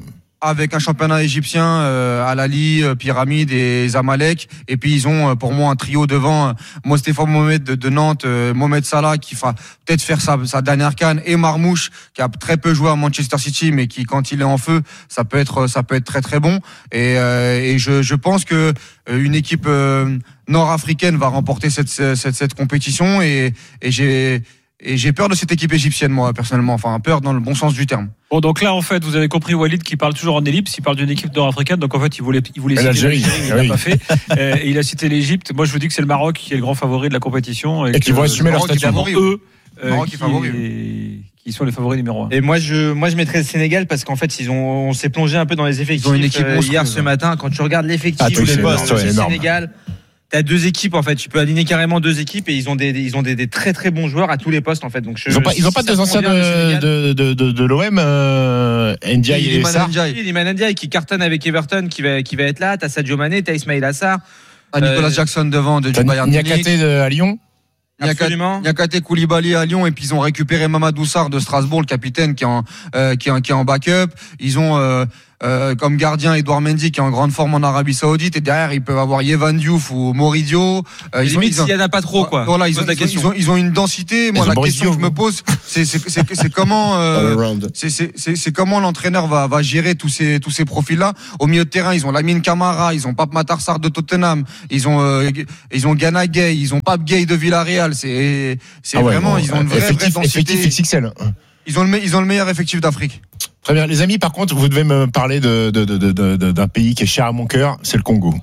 avec un championnat égyptien, euh, Al-Ali, euh, Pyramide et Zamalek. Et puis ils ont euh, pour moi un trio devant, euh, Mostefa Mohamed de, de Nantes, euh, Mohamed Salah qui va peut-être faire sa, sa dernière CAN, et Marmouche qui a très peu joué à Manchester City, mais qui quand il est en feu, ça peut être ça peut être très très bon. Et, euh, et je, je pense que une équipe euh, nord-africaine va remporter cette cette, cette compétition, et, et j'ai Et j'ai peur de cette équipe égyptienne, moi, personnellement. Enfin, peur dans le bon sens du terme. Bon, donc là, en fait, vous avez compris Walid qui parle toujours en ellipse. Il parle d'une équipe nord-africaine. Donc, en fait, il voulait, il voulait citer l'Algérie. Il l'a oui. pas fait. euh, et il a cité l'Égypte. Moi, je vous dis que c'est le Maroc qui est le grand favori de la compétition. Et, et qui vont assumer leur statut. Eux, euh, Maroc qui, est favori. qui sont les favoris numéro un. Et moi, je, moi, je mettrais le Sénégal parce qu'en fait, ils ont, on s'est plongé un peu dans les effectifs. Ils ont une équipe euh, hier ce matin. Quand tu regardes l'effectif ah, du ouais, Sénégal, t'as deux équipes en fait. Tu peux aligner carrément deux équipes et ils ont des, ils ont des, des très très bons joueurs à tous les postes en fait. Donc je, ils ont pas, ils ont si pas ça deux anciens convient, de, de, de, de l'O M, euh, Ndiaye et Sarr. Iliman Ndiaye qui cartonne avec Everton, qui va, qui va être là. T'as Sadio Mané, t'as Ismaïla Sarr. T'as Nicolas euh, Jackson devant de du Bayern Munich. Niakate à Lyon. Absolument. Niakate Koulibaly à Lyon, et puis ils ont récupéré Mamadou Sarr de Strasbourg, le capitaine qui est en euh, qui est, qui est en backup. Ils ont euh, euh, comme gardien Edouard Mendy qui est en grande forme en Arabie Saoudite, et derrière ils peuvent avoir Yevan Diouf ou Moridio. Euh, ils ont, ils ont, il y en a pas trop quoi. Voilà, ils ont, ils, ont, ils, ont, ils ont une densité. Moi, la question que je me pose, c'est c'est c'est, c'est comment euh, c'est c'est c'est c'est comment l'entraîneur va va gérer tous ces tous ces profils là. Au milieu de terrain, ils ont Lamine Camara, ils ont Pape Matar Sarr de Tottenham, ils ont euh, ils ont Gana Gueye, ils ont Pape Gueye de Villarreal. C'est c'est ah ouais, vraiment, bon, ils ont une vraie, effectif, vraie densité. Effectif X X L. Ils ont le ils ont le meilleur effectif d'Afrique. Très bien, les amis. Par contre, vous devez me parler de, de, de, de, de d'un pays qui est cher à mon cœur, c'est le Congo,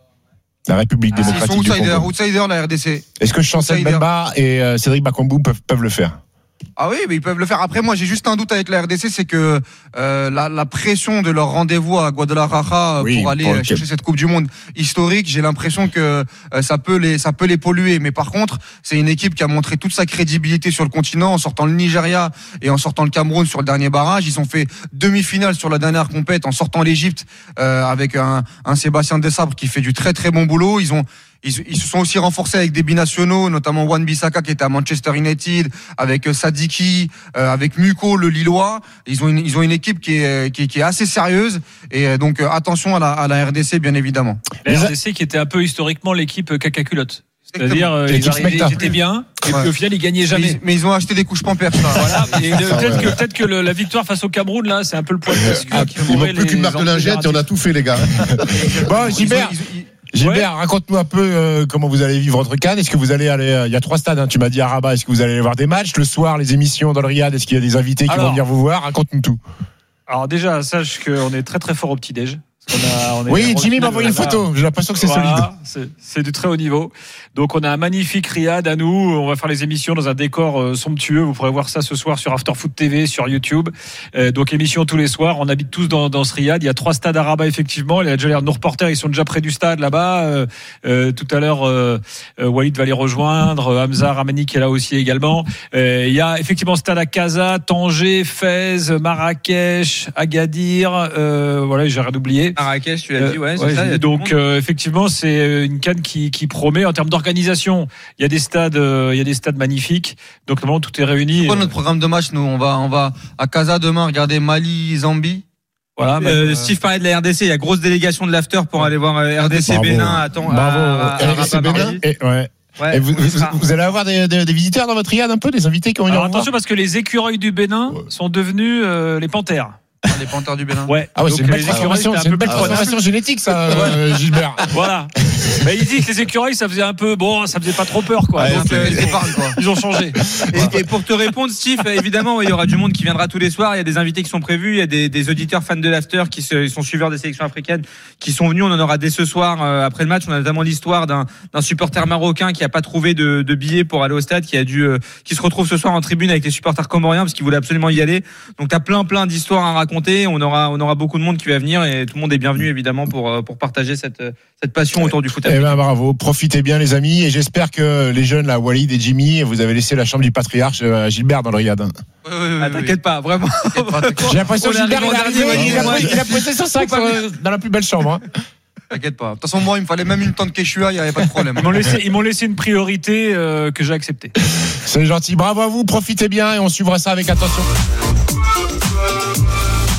la République ah, démocratique ils sont du Congo. Outsider, la R D C. Est-ce que Chancel Mbemba et euh, Cédric Bakambu peuvent peuvent le faire? Ah oui, mais ils peuvent le faire. Après, moi, j'ai juste un doute avec la R D C, c'est que euh, la, la pression de leur rendez-vous à Guadalajara oui, pour aller pour chercher le... cette Coupe du Monde historique, j'ai l'impression que euh, ça peut les ça peut les polluer. Mais par contre, c'est une équipe qui a montré toute sa crédibilité sur le continent en sortant le Nigeria et en sortant le Cameroun sur le dernier barrage. Ils ont fait demi-finale sur la dernière compète en sortant l'Égypte euh, avec un, un Sébastien Desabre qui fait du très très bon boulot. Ils ont Ils, ils se sont aussi renforcés avec des binationaux, notamment Wan-Bissaka qui était à Manchester United, avec Sadiki, euh, avec Muko, le Lillois. Ils ont une, ils ont une équipe qui est, qui, qui est assez sérieuse. Et donc, attention à la, à la R D C, bien évidemment. La R D C qui était un peu historiquement l'équipe caca-culotte. C'est-à-dire, euh, ils, arrivaient, ils étaient bien, et ouais. puis au final, ils gagnaient jamais. Mais ils, mais ils ont acheté des couches pampers, ça. Voilà. Et de, peut-être que, peut-être que le, la victoire face au Cameroun, là, c'est un peu le point de bascule. Ah, il manque plus qu'une marque de lingette et on a tout fait, les gars. Bon, Gilbert. Gilbert, ouais. raconte-nous un peu euh, comment vous allez vivre votre CAN. Est-ce que vous allez aller, il euh, y a trois stades, hein, tu m'as dit à Rabat. Est-ce que vous allez aller voir des matchs le soir, les émissions dans le Riyad? Est-ce qu'il y a des invités qui alors, vont venir vous voir? Raconte-nous tout. Alors déjà, sache qu'on est très très fort au petit-déj. On a, on oui, Jimmy m'a envoyé une photo. J'ai l'impression que c'est voilà, solide. C'est, c'est du très haut niveau. Donc, on a un magnifique Riyad à nous. On va faire les émissions dans un décor euh, somptueux. Vous pourrez voir ça ce soir sur Afterfoot T V, sur YouTube. Euh, donc, émission tous les soirs. On habite tous dans, dans ce Riyad. Il y a trois stades à Rabat, effectivement. Il y a déjà l'air nos reporters. Ils sont déjà près du stade là-bas. Euh, euh, tout à l'heure, euh, euh, Walid va les rejoindre. Hamza Ramani qui est là aussi également. Euh, il y a effectivement stade à Casa, Tanger, Fès, Marrakech, Agadir. Euh, voilà, j'ai rien oublié. Marrakech, tu l'as dit. Ouais, c'est ouais, ça, donc euh, effectivement c'est une CAN qui, qui promet en termes d'organisation. Il y a des stades, euh, il y a des stades magnifiques. Donc vraiment tout est réuni. C'est quoi notre programme de match? Nous, on va, on va à Casa demain regarder Mali, Zambie. Voilà. Euh, euh, Steve parlait de la R D C. Il y a grosse délégation de l'after pour aller voir R D C Bravo. Bénin. Attends, Bravo. À, à, à, R D C Bénin. Et, ouais. Ouais, et vous, vous, vous allez avoir des, des, des visiteurs dans votre Riyad un peu, des invités qui vont venir. Alors attention parce que les écureuils du Bénin ouais. sont devenus euh, les panthères. Les panthères du Bénin. Ouais. Ah ouais, c'est une belle transformation, c'est une belle transformation génétique, ça, euh, Gilbert. Voilà. Mais il dit que les écureuils, ça faisait un peu, bon, ça faisait pas trop peur, quoi. Ouais, donc, euh, ils, quoi. Ils ont changé. Et, et pour te répondre, Steve, évidemment, il y aura du monde qui viendra tous les soirs. Il y a des invités qui sont prévus. Il y a des, des auditeurs fans de l'after qui se, sont suiveurs des sélections africaines qui sont venus. On en aura dès ce soir, euh, après le match. On a notamment l'histoire d'un, d'un supporter marocain qui a pas trouvé de, de billets pour aller au stade, qui a dû, euh, qui se retrouve ce soir en tribune avec les supporters comoriens parce qu'il voulait absolument y aller. Donc t'as plein, plein d'histoires à raconter. On aura, on aura beaucoup de monde qui va venir et tout le monde est bienvenu évidemment pour pour partager cette cette passion autour du foot. Eh ben bravo, profitez bien les amis et j'espère que les jeunes là, Walid et Jimmy, vous avez laissé la chambre du patriarche à Gilbert dans le Riyad. Oui, oui, oui, ah, t'inquiète oui. pas, vraiment. T'inquiète pas, t'inquiète. J'ai l'impression que Gilbert il, arrivé, il, il, a, il a posé son sac dans la plus belle chambre. Hein. T'inquiète pas. De toute façon, moi, il me fallait même une tente Quechua, il n'y avait pas de problème. Ils m'ont laissé, ils m'ont laissé une priorité euh, que j'ai acceptée. C'est gentil, bravo à vous, profitez bien et on suivra ça avec attention.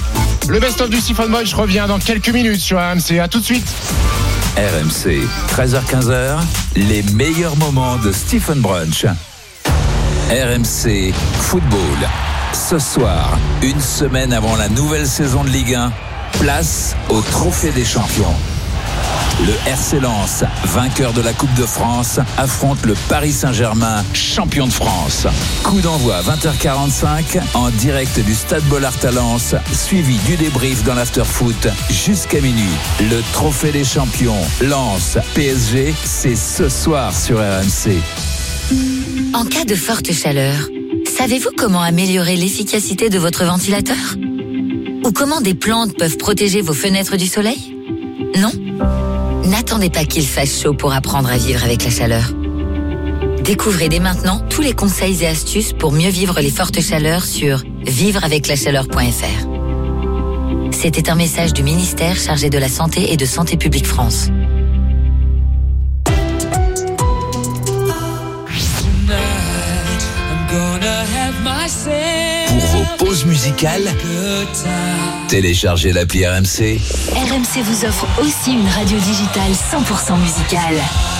Le best-of du Stephen Brunch revient dans quelques minutes sur R M C. À tout de suite. R M C, treize heures quinze, les meilleurs moments de Stephen Brunch. R M C Football. Ce soir, une semaine avant la nouvelle saison de Ligue un, place au Trophée des Champions. Le R C Lens, vainqueur de la Coupe de France, affronte le Paris Saint-Germain, champion de France. Coup d'envoi vingt heures quarante-cinq en direct du Stade Bollaert à Lens, suivi du débrief dans l'after-foot jusqu'à minuit. Le Trophée des Champions, Lens, P S G, c'est ce soir sur R M C. En cas de forte chaleur, savez-vous comment améliorer l'efficacité de votre ventilateur ? Ou comment des plantes peuvent protéger vos fenêtres du soleil ? Non ? N'attendez pas qu'il fasse chaud pour apprendre à vivre avec la chaleur. Découvrez dès maintenant tous les conseils et astuces pour mieux vivre les fortes chaleurs sur vivre avec la chaleur point f r. C'était un message du ministère chargé de la Santé et de Santé publique France. Pour vos pauses musicales, téléchargez l'appli R M C. R M C vous offre aussi une radio digitale cent pour cent musicale.